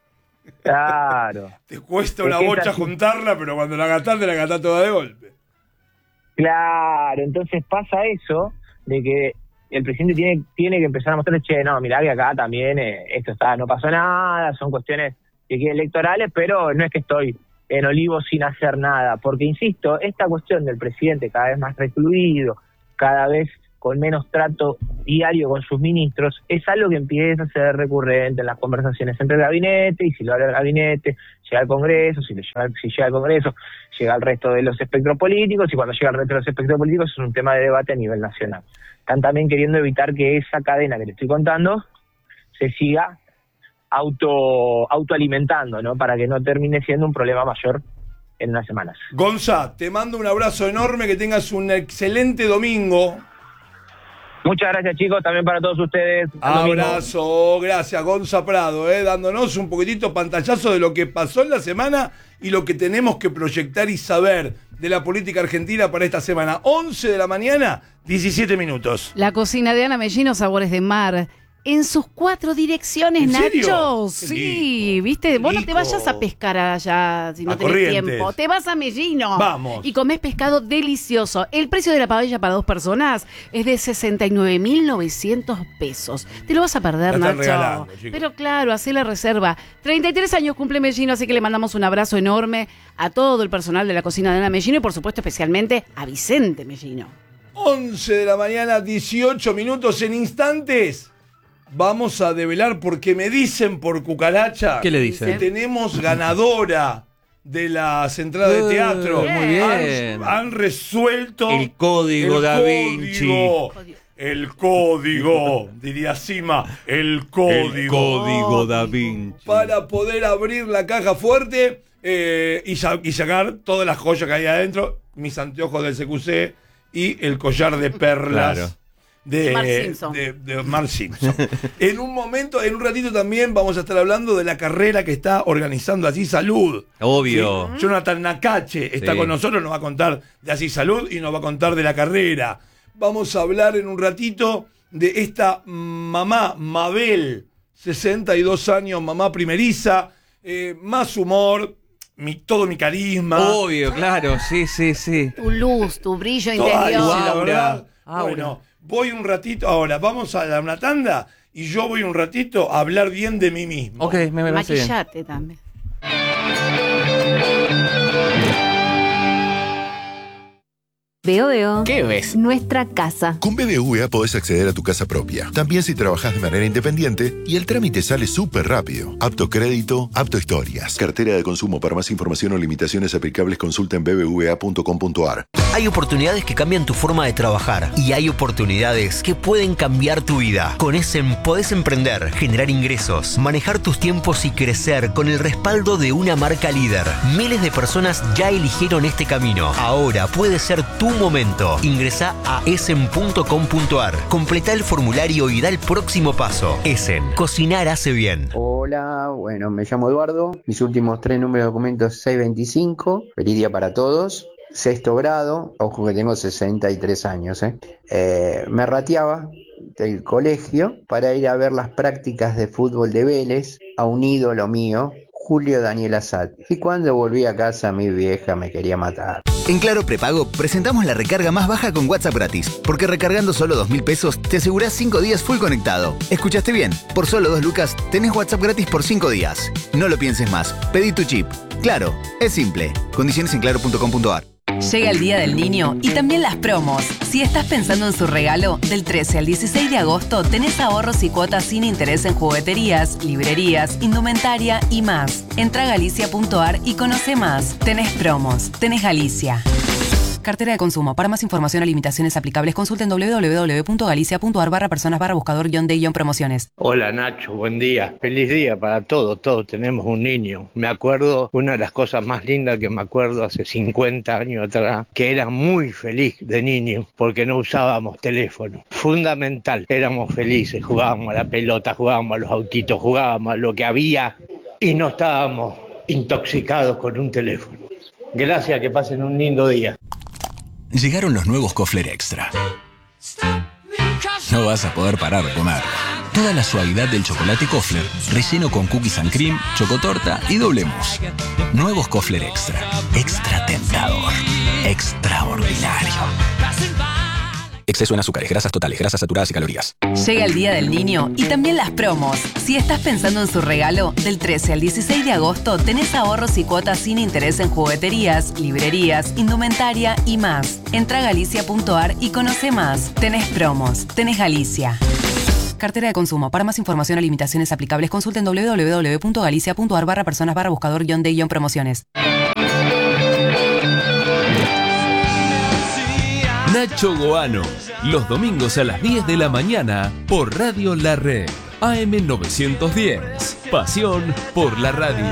Claro. Te cuesta Es una que es bocha así. juntarla, pero cuando la gastás, te la gastás toda de golpe. Claro, entonces pasa eso de que el presidente tiene tiene que empezar a mostrar, che, no, mirá que acá también eh, esto está, no pasó nada, son cuestiones que quedan electorales, pero no es que estoy en Olivos sin hacer nada, porque insisto, esta cuestión del presidente cada vez más recluido, cada vez con menos trato diario con sus ministros, es algo que empieza a ser recurrente en las conversaciones entre el gabinete, y si lo habla el gabinete, llega al Congreso, si, le llega, si llega al Congreso, llega al resto de los espectros políticos, y cuando llega al resto de los espectros políticos es un tema de debate a nivel nacional. Están también queriendo evitar que esa cadena que le estoy contando se siga auto autoalimentando, ¿no? Para que no termine siendo un problema mayor en unas semanas. Gonza, te mando un abrazo enorme, que tengas un excelente domingo. Muchas gracias, chicos, también para todos ustedes. Abrazo, gracias, Gonza Prado, eh, dándonos un poquitito pantallazo de lo que pasó en la semana y lo que tenemos que proyectar y saber de la política argentina para esta semana. once de la mañana, diecisiete minutos. La cocina de Ana Mellino, sabores de mar. En sus cuatro direcciones, ¿En serio? Nacho. Qué Sí, viste, vos no te vayas a pescar allá si no A tenés Corrientes. tiempo. Te vas a Mellino. Vamos. Y comés pescado delicioso. El precio de la paella para dos personas es de sesenta y nueve mil novecientos pesos. Te lo vas a perder, La están Nacho. regalando, chicos. Pero claro, hacé la reserva. treinta y tres años cumple Mellino, así que le mandamos un abrazo enorme a todo el personal de la cocina de Ana Mellino y por supuesto especialmente a Vicente Mellino. once de la mañana, dieciocho minutos. En instantes vamos a develar, porque me dicen por cucaracha ¿Qué le dicen? que tenemos ganadora de las entradas de teatro. Muy bien. Han, han resuelto El código el Da código, Vinci. El código, diría Sima, el código. El código Da Vinci. Para poder abrir la caja fuerte eh, y, sa- y sacar todas las joyas que hay adentro, mis anteojos del C Q C y el collar de perlas. Claro. De Mark Simpson. de, de Mark Simpson. En un momento, en un ratito también vamos a estar hablando de la carrera que está organizando Así Salud. Obvio. ¿Sí? Jonathan Nakache está Sí. con nosotros, nos va a contar de Así Salud y nos va a contar de la carrera. Vamos a hablar en un ratito de esta mamá, Mabel, sesenta y dos años, mamá primeriza, eh, más humor, mi, todo mi carisma. Obvio, claro, sí, sí, sí. Tu luz, tu brillo Ay, interior. sí, la verdad. Aura. Bueno, voy un ratito, ahora vamos a dar una tanda y yo voy un ratito a hablar bien de mí mismo. Ok, me parece bien. Maquillate también. Veo, veo. ¿Qué ves? Nuestra casa. Con B B V A podés acceder a tu casa propia, también si trabajás de manera independiente, y el trámite sale súper rápido. Apto crédito, apto historias. Cartera de consumo. Para más información o limitaciones aplicables, consulta en b b v a punto com punto a r. Hay oportunidades que cambian tu forma de trabajar y hay oportunidades que pueden cambiar tu vida. Con Essen podés emprender, generar ingresos, manejar tus tiempos y crecer con el respaldo de una marca líder. Miles de personas ya eligieron este camino. Ahora puede ser tu momento. Ingresá a essen punto com punto a r, completá el formulario y da el próximo paso. Essen, cocinar hace bien. Hola, bueno, me llamo Eduardo. Mis últimos tres números de documentos seiscientos veinticinco. Feliz día para todos. Sexto grado, ojo que tengo sesenta y tres años, ¿eh? Eh, me rateaba del colegio para ir a ver las prácticas de fútbol de Vélez a un ídolo mío, Julio Daniel Azad. Y cuando volví a casa mi vieja me quería matar. En Claro Prepago presentamos la recarga más baja con WhatsApp gratis, porque recargando solo dos mil pesos te asegurás cinco días full conectado. ¿Escuchaste bien? Por solo dos lucas tenés WhatsApp gratis por cinco días. No lo pienses más, pedí tu chip. Claro, es simple. Condiciones en claro punto com punto a r. Llega el Día del Niño y también las promos. Si estás pensando en su regalo, del trece al dieciséis de agosto tenés ahorros y cuotas sin interés en jugueterías, librerías, indumentaria y más. Entra a galicia punto a r y conoce más. Tenés promos, tenés Galicia. Cartera de consumo. Para más información o limitaciones aplicables, consulten doble u doble u doble u punto galicia punto a r barra personas barra buscador guión de guión promociones. Hola Nacho, buen día. Feliz día para todos, todos tenemos un niño. Me acuerdo, una de las cosas más lindas que me acuerdo hace cincuenta años atrás, que era muy feliz de niño porque no usábamos teléfono. Fundamental, éramos felices, jugábamos a la pelota, jugábamos a los autitos, jugábamos a lo que había y no estábamos intoxicados con un teléfono. Gracias, que pasen un lindo día. Llegaron los nuevos Kofler Extra. No vas a poder parar de comer. Toda la suavidad del chocolate Kofler, relleno con cookies and cream, chocotorta y doble mousse. Nuevos Kofler Extra. Extra tentador. Extraordinario. Exceso en azúcares, grasas totales, grasas saturadas y calorías. Llega el Día del Niño y también las promos. Si estás pensando en su regalo, del trece al dieciséis de agosto tenés ahorros y cuotas sin interés en jugueterías, librerías, indumentaria y más. Entra a galicia punto ar y conoce más. Tenés promos, tenés Galicia. Cartera de consumo. Para más información o limitaciones aplicables, consulten doble u doble u doble u punto galicia punto ar barra personas barra buscador guión de guión promociones. Nacho Goano, los domingos a las diez de la mañana por Radio La Red, A M novecientos diez. Pasión por la radio.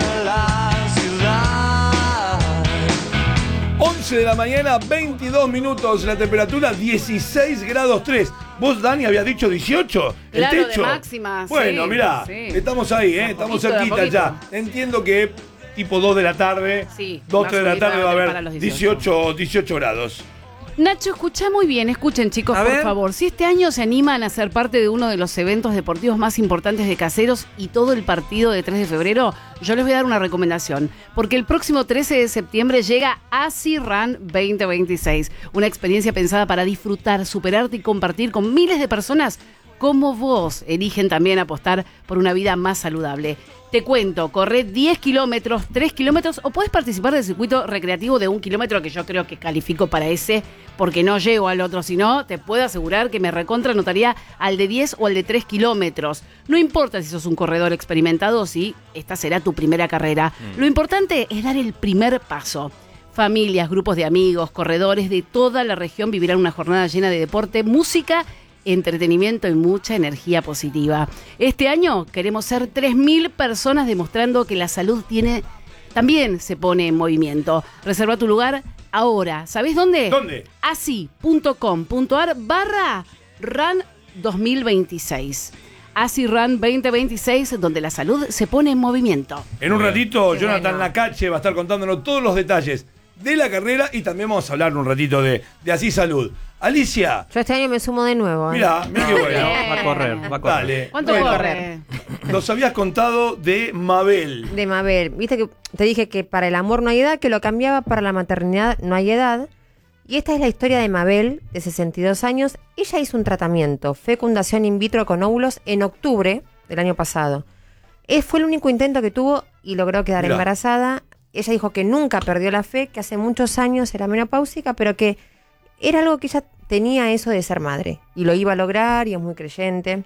once de la mañana, veintidós minutos, la temperatura dieciséis grados tres. Vos, Dani, habías dicho dieciocho. El Claro, techo. de máxima, Bueno, sí, mirá, sí. estamos ahí, ¿eh? Estamos poquito, de a cerquita poquito. ya. Entiendo que tipo dos de la tarde, Sí, dos, va a tres de la subir tarde va a para los haber dieciocho. dieciocho, dieciocho grados. Nacho, escucha muy bien, escuchen chicos, por favor. Si este año se animan a ser parte de uno de los eventos deportivos más importantes de Caseros y todo el partido de tres de febrero, yo les voy a dar una recomendación. Porque el próximo trece de septiembre llega ASI Run veinte veintiséis. Una experiencia pensada para disfrutar, superarte y compartir con miles de personas como vos eligen también apostar por una vida más saludable. Te cuento, corre diez kilómetros, tres kilómetros, o puedes participar del circuito recreativo de un kilómetro, que yo creo que califico para ese, porque no llego al otro. Si no, te puedo asegurar que me recontra anotaría al de diez o al de tres kilómetros. No importa si sos un corredor experimentado o si esta será tu primera carrera. Mm. Lo importante es dar el primer paso. Familias, grupos de amigos, corredores de toda la región vivirán una jornada llena de deporte, música, entretenimiento y mucha energía positiva. Este año queremos ser tres mil personas demostrando que la salud tiene también se pone en movimiento. Reserva tu lugar ahora. ¿Sabés dónde? ¿Dónde? asi punto com punto ar barra run dos mil veintiséis. ASI Run veinte veintiséis, donde la salud se pone en movimiento. En un ratito, Qué Jonathan bueno. Lacache va a estar contándonos todos los detalles de la carrera y también vamos a hablar un ratito de, de Así Salud. Alicia. Yo este año me sumo de nuevo. ¿eh? Mirá, mirá qué bueno. Va a correr, va a correr. Dale. ¿Cuánto Bueno, corre? Nos habías contado de Mabel. De Mabel. Viste que te dije que para el amor no hay edad, que lo cambiaba para la maternidad no hay edad. Y esta es la historia de Mabel, de sesenta y dos años. Ella hizo un tratamiento, fecundación in vitro con óvulos, en octubre del año pasado. Eh, fue el único intento que tuvo y logró quedar Mirá. embarazada. Ella dijo que nunca perdió la fe, que hace muchos años era menopáusica, pero que era algo que ella tenía eso de ser madre. Y lo iba a lograr y es muy creyente.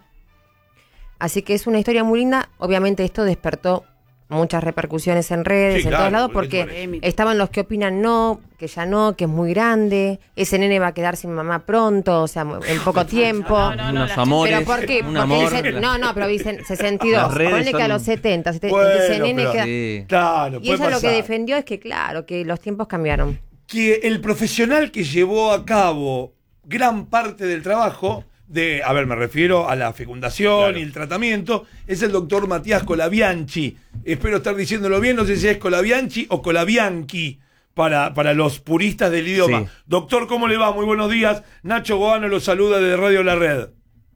Así que es una historia muy linda. Obviamente esto despertó muchas repercusiones en redes, Sí, en claro, todos lados, porque es porque polémico. estaban los que opinan no, que ya no, que es muy grande, ese nene va a quedar sin mamá pronto, o sea, en poco tiempo. Unos amores, ¿Pero por qué? un Porque amor. dicen- no, no, pero dicen sesenta y Las dos. redes Ponle que a son- los setenta, ese Bueno, nene pero- queda... Sí. Claro, Y puede ella lo que pasar. defendió es que, claro, que los tiempos cambiaron. Que el profesional que llevó a cabo gran parte del trabajo de, a ver, me refiero a la fecundación y el tratamiento, es el doctor Matías Colabianchi. Espero estar diciéndolo bien, no sé si es Colabianchi o Colabianchi para, para los puristas del idioma. Sí. Doctor, ¿cómo le va? Muy buenos días. Nacho Goano lo saluda de Radio La Red.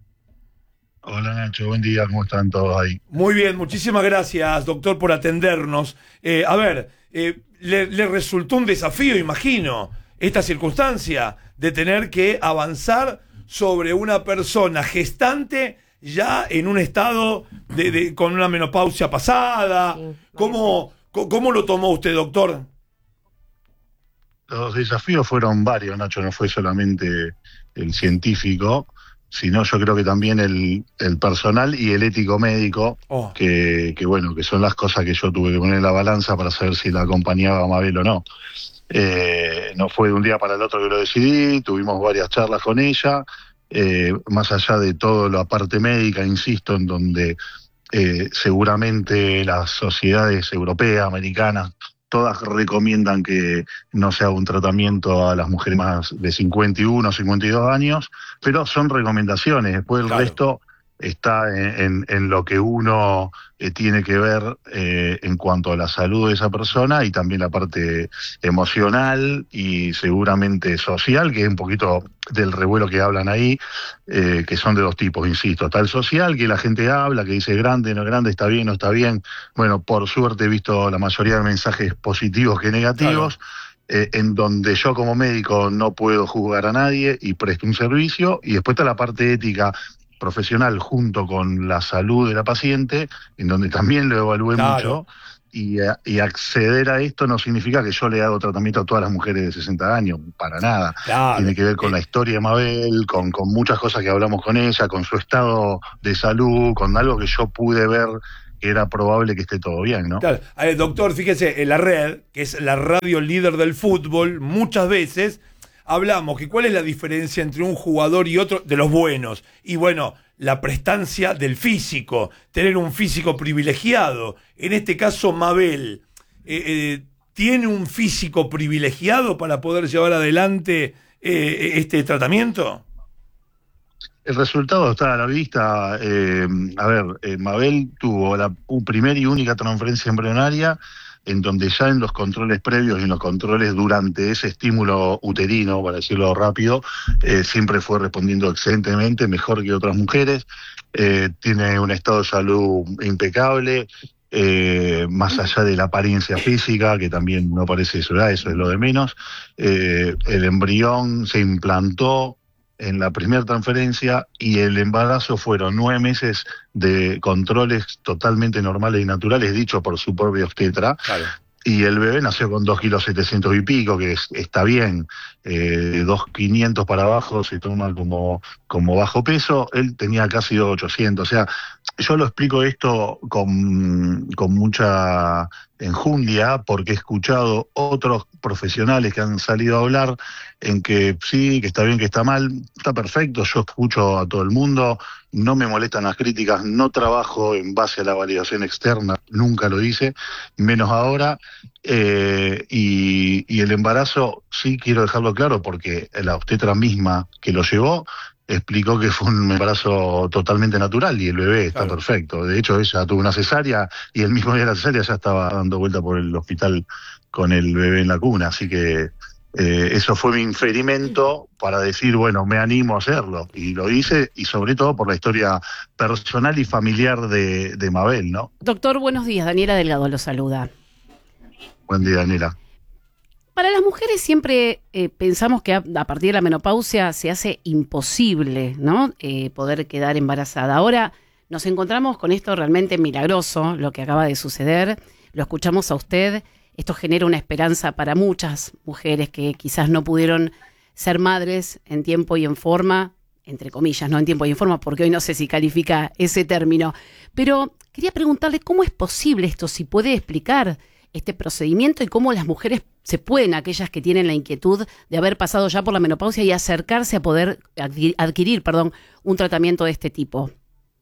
Hola Nacho, buen día, ¿cómo están todos ahí? Muy bien, muchísimas gracias, doctor, por atendernos. Eh, a ver, eh, le, le resultó un desafío, imagino, esta circunstancia de tener que avanzar sobre una persona gestante ya en un estado de, de- con una menopausia pasada. ¿Cómo, co- ¿Cómo lo tomó usted, doctor? Los desafíos fueron varios, Nacho, no fue solamente el científico, sino yo creo que también el, el personal y el ético médico, Oh. que, que bueno, que son las cosas que yo tuve que poner en la balanza para saber si la acompañaba a Mabel o no. Eh, no fue de un día para el otro que lo decidí, tuvimos varias charlas con ella, eh, más allá de todo la parte médica, insisto, en donde eh, seguramente las sociedades europeas, americanas, todas recomiendan que no se haga un tratamiento a las mujeres más de cincuenta y uno, cincuenta y dos años, pero son recomendaciones, después el Claro. resto está en, en- en lo que uno eh, tiene que ver eh, en cuanto a la salud de esa persona y también la parte emocional y seguramente social, que es un poquito del revuelo que hablan ahí, eh, que son de dos tipos, insisto. Está el social, que la gente habla, que dice grande, no grande, está bien, no está bien. Bueno, por suerte he visto la mayoría de mensajes positivos que negativos. eh, en donde yo como médico no puedo juzgar a nadie y presto un servicio, y después está la parte ética profesional junto con la salud de la paciente, en donde también lo evalué Claro. mucho. Y, y acceder a esto no significa que yo le hago tratamiento a todas las mujeres de sesenta años, para nada. Claro. Tiene que ver con la historia de Mabel, con, con muchas cosas que hablamos con ella, con su estado de salud, con algo que yo pude ver que era probable que esté todo bien, ¿no? Claro. A ver, doctor, fíjese, en la red, que es la radio líder del fútbol, muchas veces hablamos que cuál es la diferencia entre un jugador y otro de los buenos. Y bueno, la prestancia del físico, tener un físico privilegiado. En este caso, Mabel, eh, eh, ¿tiene un físico privilegiado para poder llevar adelante eh, este tratamiento? El resultado está a la vista. Eh, a ver, eh, Mabel tuvo la u- primera y única transferencia embrionaria, en donde ya en los controles previos y en los controles durante ese estímulo uterino, para decirlo rápido, eh, siempre fue respondiendo excelentemente, mejor que otras mujeres. Eh, tiene un estado de salud impecable, eh, más allá de la apariencia física, que también no parece eso, ¿verdad? Eso es lo de menos. Eh, el embrión se implantó en la primera transferencia y el embarazo fueron nueve meses de controles totalmente normales y naturales, dicho por su propio obstetra. Claro. Y el bebé nació con dos kilos setecientos y pico, que es, está bien. Eh, dos quinientos para abajo se toma como, como bajo peso. Él tenía casi dos ochocientos. O sea, yo lo explico esto con, con mucha enjundia, porque he escuchado otros profesionales que han salido a hablar en que sí, que está bien, que está mal. Está perfecto, yo escucho a todo el mundo, no me molestan las críticas, no trabajo en base a la validación externa, nunca lo hice, menos ahora. Eh, y, y el embarazo, sí quiero dejarlo claro, porque la obstetra misma que lo llevó explicó que fue un embarazo totalmente natural y el bebé está Claro. perfecto. De hecho, ella tuvo una cesárea y el mismo día de la cesárea ya estaba dando vuelta por el hospital con el bebé en la cuna. Así que eh, eso fue mi inferimento para decir, bueno, me animo a hacerlo. Y lo hice, y sobre todo por la historia personal y familiar de, de Mabel, ¿no? Doctor, buenos días. Daniela Delgado lo saluda. Buen día, Daniela. Para las mujeres siempre eh, pensamos que a, a partir de la menopausia se hace imposible, ¿no? Eh, poder quedar embarazada. Ahora nos encontramos con esto realmente milagroso, lo que acaba de suceder. Lo escuchamos a usted. Esto genera una esperanza para muchas mujeres que quizás no pudieron ser madres en tiempo y en forma, entre comillas, no en tiempo y en forma, porque hoy no sé si califica ese término. Pero quería preguntarle cómo es posible esto, si puede explicar este procedimiento y cómo las mujeres se pueden, aquellas que tienen la inquietud de haber pasado ya por la menopausia y acercarse a poder adquirir, adquirir perdón, un tratamiento de este tipo.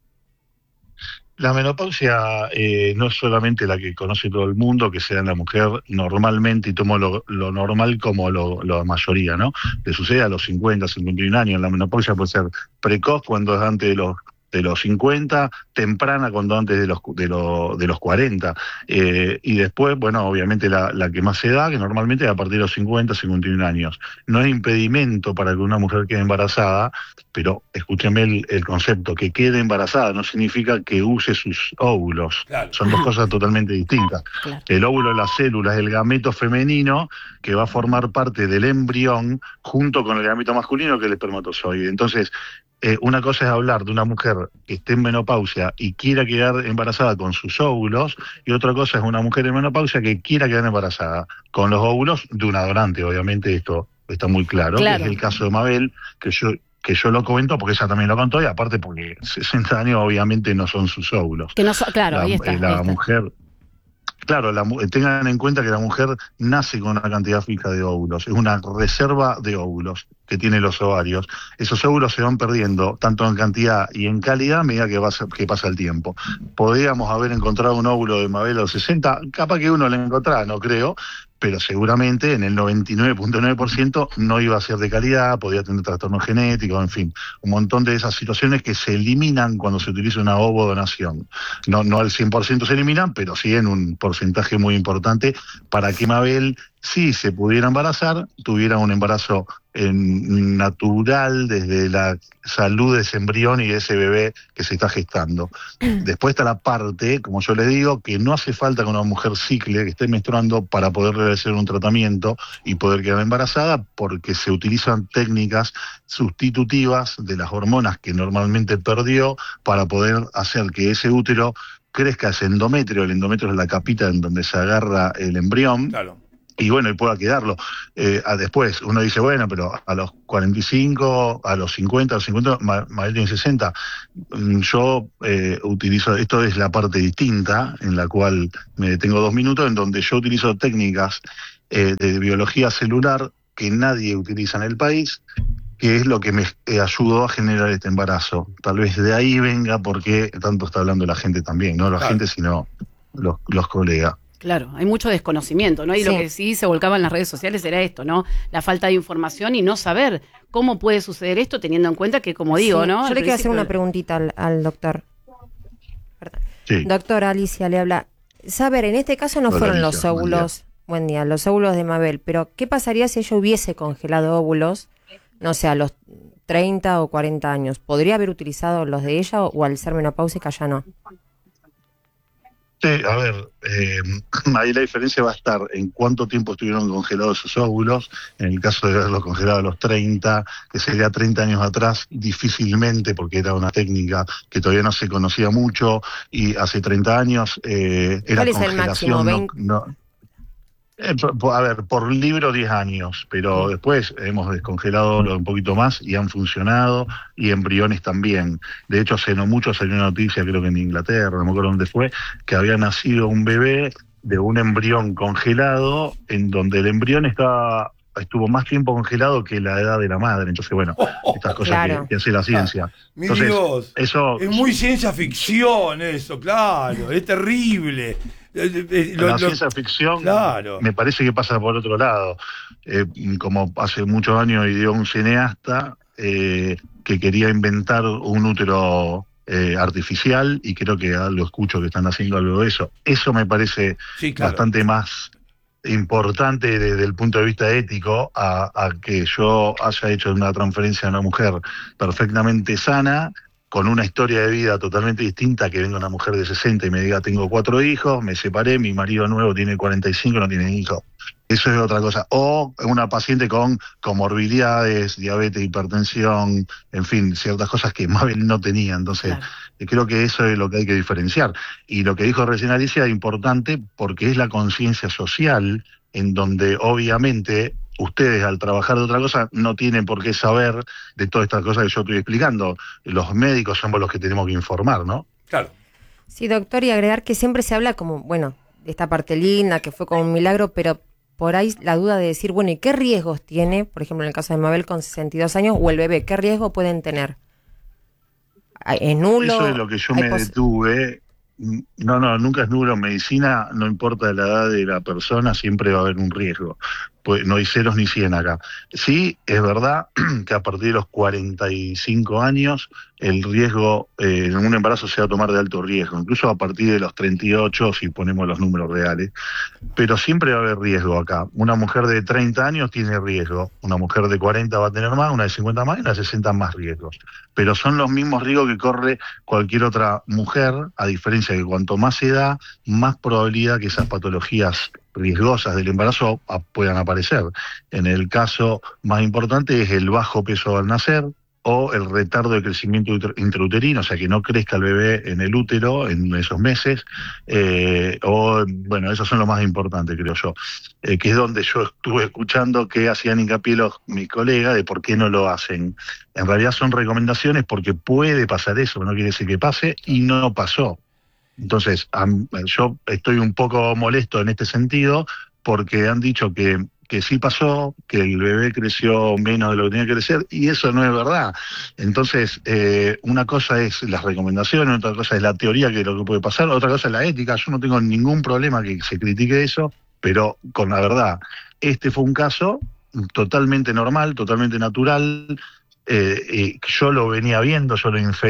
La menopausia eh, no es solamente la que conoce todo el mundo, que sea en la mujer normalmente, y tomo lo, lo normal como lo, la mayoría, ¿no? Le sucede a los cincuenta, cincuenta y uno años. La menopausia puede ser precoz cuando es antes de los de los cincuenta, temprana cuando antes de los de, lo, de los cuarenta, eh, y después, bueno, obviamente la, la que más se da, que normalmente es a partir de los cincuenta, cincuenta y uno años. No es impedimento para que una mujer quede embarazada, pero escúcheme el, el concepto, que quede embarazada no significa que use sus óvulos. Claro. Son dos cosas totalmente distintas. Claro. El óvulo es la célula, es el gameto femenino que va a formar parte del embrión junto con el gameto masculino, que es el espermatozoide. Entonces, Eh, una cosa es hablar de una mujer que esté en menopausia y quiera quedar embarazada con sus óvulos, y otra cosa es una mujer en menopausia que quiera quedar embarazada con los óvulos de una donante. Obviamente esto está muy claro, Claro. que es el caso de Mabel, que yo que yo lo comento porque ella también lo contó, y aparte porque sesenta años obviamente no son sus óvulos. Que no so- claro, la, ahí está. eh, la ahí está. mujer... Claro, la, mu- tengan en cuenta que la mujer nace con una cantidad fija de óvulos, es una reserva de óvulos que tiene los ovarios. Esos óvulos se van perdiendo tanto en cantidad y en calidad a medida que, va, que pasa el tiempo. Podríamos haber encontrado un óvulo de Mabel a los sesenta, capaz que uno lo encontrara, no creo, pero seguramente en el noventa y nueve punto nueve por ciento no iba a ser de calidad, podía tener trastornos genéticos, en fin, un montón de esas situaciones que se eliminan cuando se utiliza una ovodonación. No, no al cien por ciento se eliminan, pero sí en un porcentaje muy importante para que Mabel si se pudiera embarazar, tuviera un embarazo eh, natural desde la salud de ese embrión y de ese bebé que se está gestando. Después está la parte, como yo les digo, que no hace falta que una mujer cicle, que esté menstruando, para poder realizar un tratamiento y poder quedar embarazada, porque se utilizan técnicas sustitutivas de las hormonas que normalmente perdió para poder hacer que ese útero crezca ese endometrio. El endometrio es la capita en donde se agarra el embrión. Claro. Y bueno, y pueda quedarlo. Eh, a después, uno dice, bueno, pero a los cuarenta y cinco, a los cincuenta, a los cincuenta, Mabel tiene sesenta. Yo eh, utilizo, esto es la parte distinta, en la cual me detengo dos minutos, en donde yo utilizo técnicas eh, de biología celular que nadie utiliza en el país, que es lo que me eh, ayudó a generar este embarazo. Tal vez de ahí venga porque tanto está hablando la gente también, no la Claro. gente, sino los, los colegas. Claro, hay mucho desconocimiento, ¿no? Y Sí. lo que sí se volcaba en las redes sociales era esto, ¿no? La falta de información y no saber cómo puede suceder esto, teniendo en cuenta que, como digo, Sí, ¿no? Yo Al le quiero hacer principio- una preguntita al, al doctor. Sí. Doctora Alicia le habla. Saber, en este caso no Hola, fueron Alicia, los buen óvulos, buen día, los óvulos de Mabel, pero ¿qué pasaría si ella hubiese congelado óvulos, no sé, a los treinta o cuarenta años? ¿Podría haber utilizado los de ella o, o al ser menopáusica ya no? Sí, a ver, eh, ahí la diferencia va a estar en cuánto tiempo estuvieron congelados esos óvulos. En el caso de haberlos congelado a los treinta, que sería treinta años atrás, difícilmente, porque era una técnica que todavía no se conocía mucho, y hace treinta años eh, era ¿Cuál es el congelación. máximo? no- ¿veinte? no- eh, por- por- a ver, por libro diez años, pero después hemos descongelado un poquito más y han funcionado, y embriones también. De hecho, hace no mucho salió una noticia, creo que en Inglaterra, no me acuerdo dónde fue, que había nacido un bebé de un embrión congelado, en donde el embrión estaba, estuvo más tiempo congelado que la edad de la madre. Entonces, bueno, estas cosas Claro. que, que hace la ciencia. Mi Entonces, Dios, eso es muy ciencia ficción eso, claro, es terrible. Eh, eh, lo- la lo- ciencia ficción Claro. me parece que pasa por otro lado. Eh, como hace muchos años ideó un cineasta eh, que quería inventar un útero eh, artificial, y creo que ah, lo escucho que están haciendo algo de eso. Eso me parece Sí, claro. bastante más importante desde el punto de vista ético a, a que yo haya hecho una transferencia a una mujer perfectamente sana, con una historia de vida totalmente distinta, que venga una mujer de sesenta y me diga tengo cuatro hijos, me separé, mi marido nuevo tiene cuarenta y cinco, no tiene hijos. Eso es otra cosa. O una paciente con comorbilidades, diabetes, hipertensión, en fin, ciertas cosas que Mabel no tenía. Entonces, Claro. eh, creo que eso es lo que hay que diferenciar. Y lo que dijo recién Alicia es importante porque es la conciencia social, en donde obviamente ustedes, al trabajar de otra cosa, no tienen por qué saber de todas estas cosas que yo estoy explicando. Los médicos somos los que tenemos que informar, ¿no? Claro. Sí, doctor, y agregar que siempre se habla como, bueno, de esta parte linda, que fue como un milagro, pero por ahí la duda de decir, bueno, ¿y qué riesgos tiene, por ejemplo, en el caso de Mabel con sesenta y dos años, o el bebé, qué riesgo pueden tener? ¿Es nulo? Eso es lo que yo ¿Hay me pos- detuve. No, no, nunca es nulo. En medicina, no importa la edad de la persona, siempre va a haber un riesgo. Pues no hay ceros ni cien acá. Sí, es verdad que a partir de los cuarenta y cinco años el riesgo eh, en un embarazo se va a tomar de alto riesgo, incluso a partir de los treinta y ocho si ponemos los números reales. Pero siempre va a haber riesgo acá. Una mujer de treinta años tiene riesgo, una mujer de cuarenta va a tener más, una de cincuenta más y una de sesenta más riesgos. Pero son los mismos riesgos que corre cualquier otra mujer, a diferencia de que cuanto más edad, más probabilidad que esas patologías riesgosas del embarazo a- puedan aparecer. En el caso más importante es el bajo peso al nacer o el retardo de crecimiento intra- intrauterino, o sea, que no crezca el bebé en el útero en esos meses, eh, o, bueno, esos son los más importantes, creo yo, eh, que es donde yo estuve escuchando que hacían hincapié los, mis colegas de por qué no lo hacen. En realidad son recomendaciones porque puede pasar eso, no quiere decir que pase, y no pasó. Entonces, am- yo estoy un poco molesto en este sentido porque han dicho que, que sí pasó, que el bebé creció menos de lo que tenía que crecer, y eso no es verdad. Entonces, eh, una cosa es las recomendaciones, otra cosa es la teoría que es lo que puede pasar, otra cosa es la ética. Yo no tengo ningún problema que se critique eso, pero con la verdad, este fue un caso totalmente normal, totalmente natural. Eh, eh, yo lo venía viendo, yo lo inferí,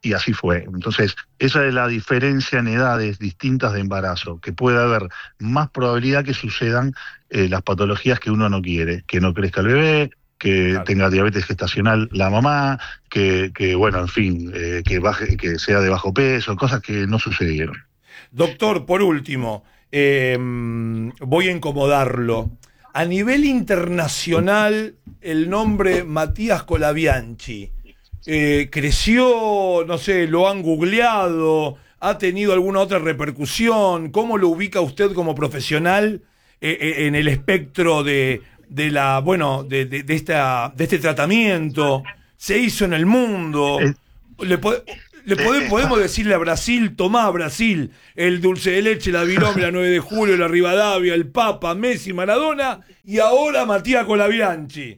y así fue. Entonces, esa es la diferencia en edades distintas de embarazo, que puede haber más probabilidad que sucedan eh, las patologías que uno no quiere, que no crezca el bebé, que claro. tenga diabetes gestacional la mamá, que, que bueno, en fin, eh, que baje, que sea de bajo peso, cosas que no sucedieron. Doctor, por último, eh, voy a incomodarlo. A nivel internacional, el nombre Matías Colabianchi eh, creció, no sé, lo han googleado, ha tenido alguna otra repercusión. ¿Cómo lo ubica usted como profesional eh, eh, en el espectro de, de la, bueno, de, de, de esta, de este tratamiento? ¿Se hizo en el mundo? ¿Le puede, Le podemos, podemos decirle a Brasil, tomá Brasil, el dulce de leche, la Virome, la nueve de julio, la Rivadavia, el Papa, Messi, Maradona, y ahora Matías Colabianchi.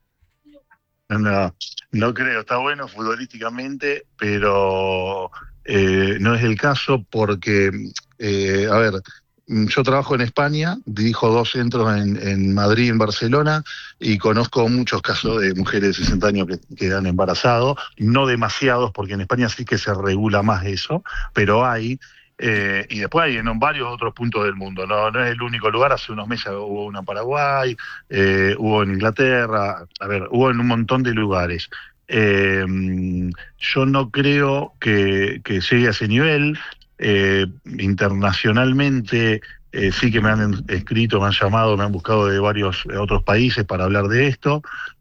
No, no creo, está bueno futbolísticamente, pero eh, no es el caso porque, eh, a ver, yo trabajo en España, dirijo dos centros en, en Madrid y en Barcelona, y conozco muchos casos de mujeres de sesenta años que quedan embarazados, no demasiados, porque en España sí que se regula más eso, pero hay, eh, y después hay en varios otros puntos del mundo, no, no es el único lugar. Hace unos meses hubo una en Paraguay, eh, hubo en Inglaterra, a ver, hubo en un montón de lugares. Eh, yo no creo que, que llegue a ese nivel. Eh, internacionalmente eh, sí que me han escrito, me han llamado, me han buscado de varios otros países para hablar de esto,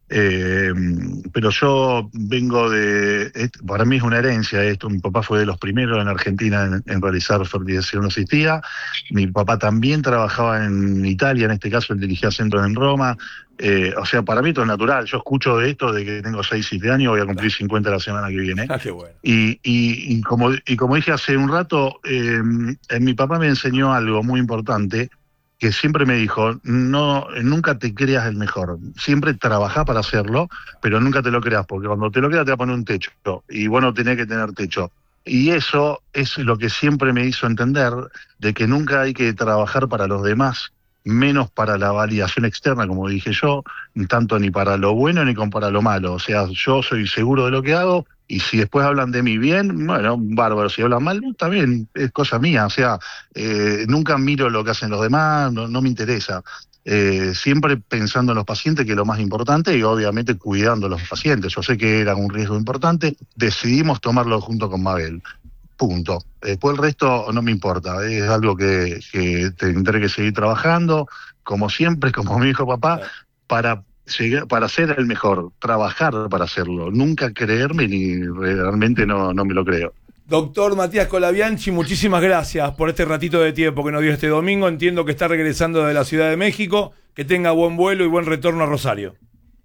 eh, pero yo vengo de, para mí es una herencia esto. Mi papá fue de los primeros en Argentina en, en realizar fertilización asistida. Mi papá también trabajaba en Italia, en este caso él dirigía centros en Roma. Eh, o sea, para mí todo es natural. Yo escucho de esto de que tengo seis, siete años, voy a cumplir cincuenta la semana que viene. Ah, qué bueno. Y, y, y, como, y como dije hace un rato, eh, eh, mi papá me enseñó algo muy importante, que siempre me dijo: no, nunca te creas el mejor, siempre trabajá para hacerlo, pero nunca te lo creas, porque cuando te lo creas te va a poner un techo, y vos no tenés que tener techo. Y eso es lo que siempre me hizo entender, de que nunca hay que trabajar para los demás, menos para la validación externa, como dije yo, tanto ni para lo bueno ni para lo malo. O sea, yo soy seguro de lo que hago, y si después hablan de mí bien, bueno, bárbaro. Si hablan mal, también es cosa mía. O sea, eh, nunca miro lo que hacen los demás, no, no me interesa. Eh, siempre pensando en los pacientes, que es lo más importante, y obviamente cuidando a los pacientes. Yo sé que era un riesgo importante, decidimos tomarlo junto con Mabel. Punto. Después el resto no me importa, es algo que, que tendré que seguir trabajando, como siempre, como me dijo papá, para llegar, para ser el mejor, trabajar para hacerlo, nunca creerme, ni realmente no, no me lo creo. Doctor Matías Colabianchi, muchísimas gracias por este ratito de tiempo que nos dio este domingo. Entiendo que está regresando de la Ciudad de México, que tenga buen vuelo y buen retorno a Rosario.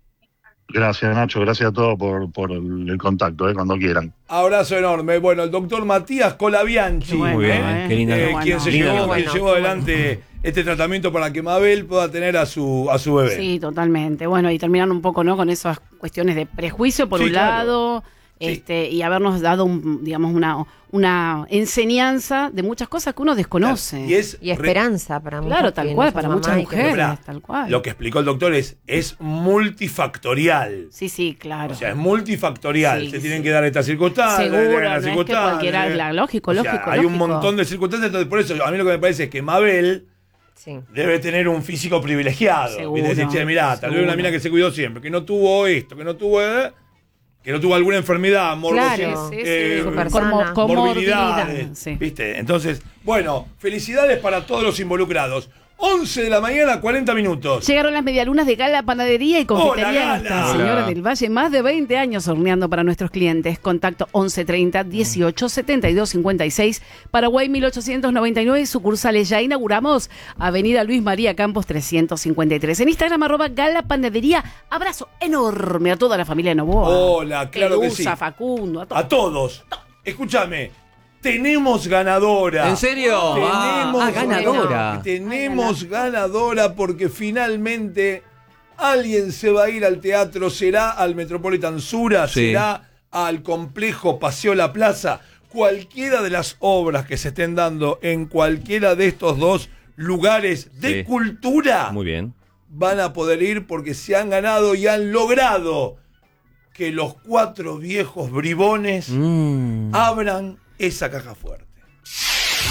Gracias, Nacho, gracias a todos por, por el, el contacto, eh, cuando quieran. Abrazo enorme. Bueno, el doctor Matías Colabianchi, muy bien, ¿eh? qué lindo, eh, bueno. quien se Lindo, llevó, bueno, quien llevó adelante bueno. este tratamiento para que Mabel pueda tener a su a su bebé. Sí, totalmente. Bueno, y terminando un poco, ¿no?, con esas cuestiones de prejuicio por sí, un claro. lado, sí. este, y habernos dado un, digamos, una una enseñanza de muchas cosas que uno desconoce. Y, es y esperanza para muchas. Claro, tal cual, para muchas mujeres, Mirá, tal cual. Lo que explicó el doctor es, es multifactorial. Sí, sí, claro. O sea, es multifactorial. Sí, Se sí. tienen que dar estas circunstancias. Seguro, las no es que circunstancias. cualquiera, la- lógico, O sea, lógico, hay un lógico. montón de circunstancias, entonces por eso a mí lo que me parece es que Mabel Sí. debe tener un físico privilegiado. Seguro, Y decir, che, mirá, tal vez una seguro. mina que se cuidó siempre, que no tuvo esto, que no tuvo... eh, que no tuvo alguna enfermedad, morbosidad, Claro, sí, sí, eh, súper Como- sana. morbilidades, comorbilidad, sí. ¿viste? Entonces, bueno, felicidades para todos los involucrados. once de la mañana, cuarenta minutos. Llegaron las medialunas de Gala Panadería y Confitería Hola, Nuestra Gala. Señora Hola. del Valle. Más de veinte años horneando para nuestros clientes. Contacto once treinta, dieciocho, setenta y dos, cincuenta y seis. Paraguay mil ochocientos noventa y nueve. Sucursales ya inauguramos. Avenida Luis María Campos trescientos cincuenta y tres. En Instagram, arroba Gala Panadería. Abrazo enorme a toda la familia de Novoa. Hola, claro que Pelusa, sí. Facundo, a todos. A todos. Escúchame. Tenemos ganadora. ¿En serio? Tenemos Ah, ganadora. Tenemos ganadora porque finalmente alguien se va a ir al teatro. ¿Será al Metropolitan Sura? Sí. ¿Será al complejo Paseo La Plaza? Cualquiera de las obras que se estén dando en cualquiera de estos dos lugares de Sí. cultura Muy bien. van a poder ir porque se han ganado y han logrado que los cuatro viejos bribones Mm. abran esa caja fuerte.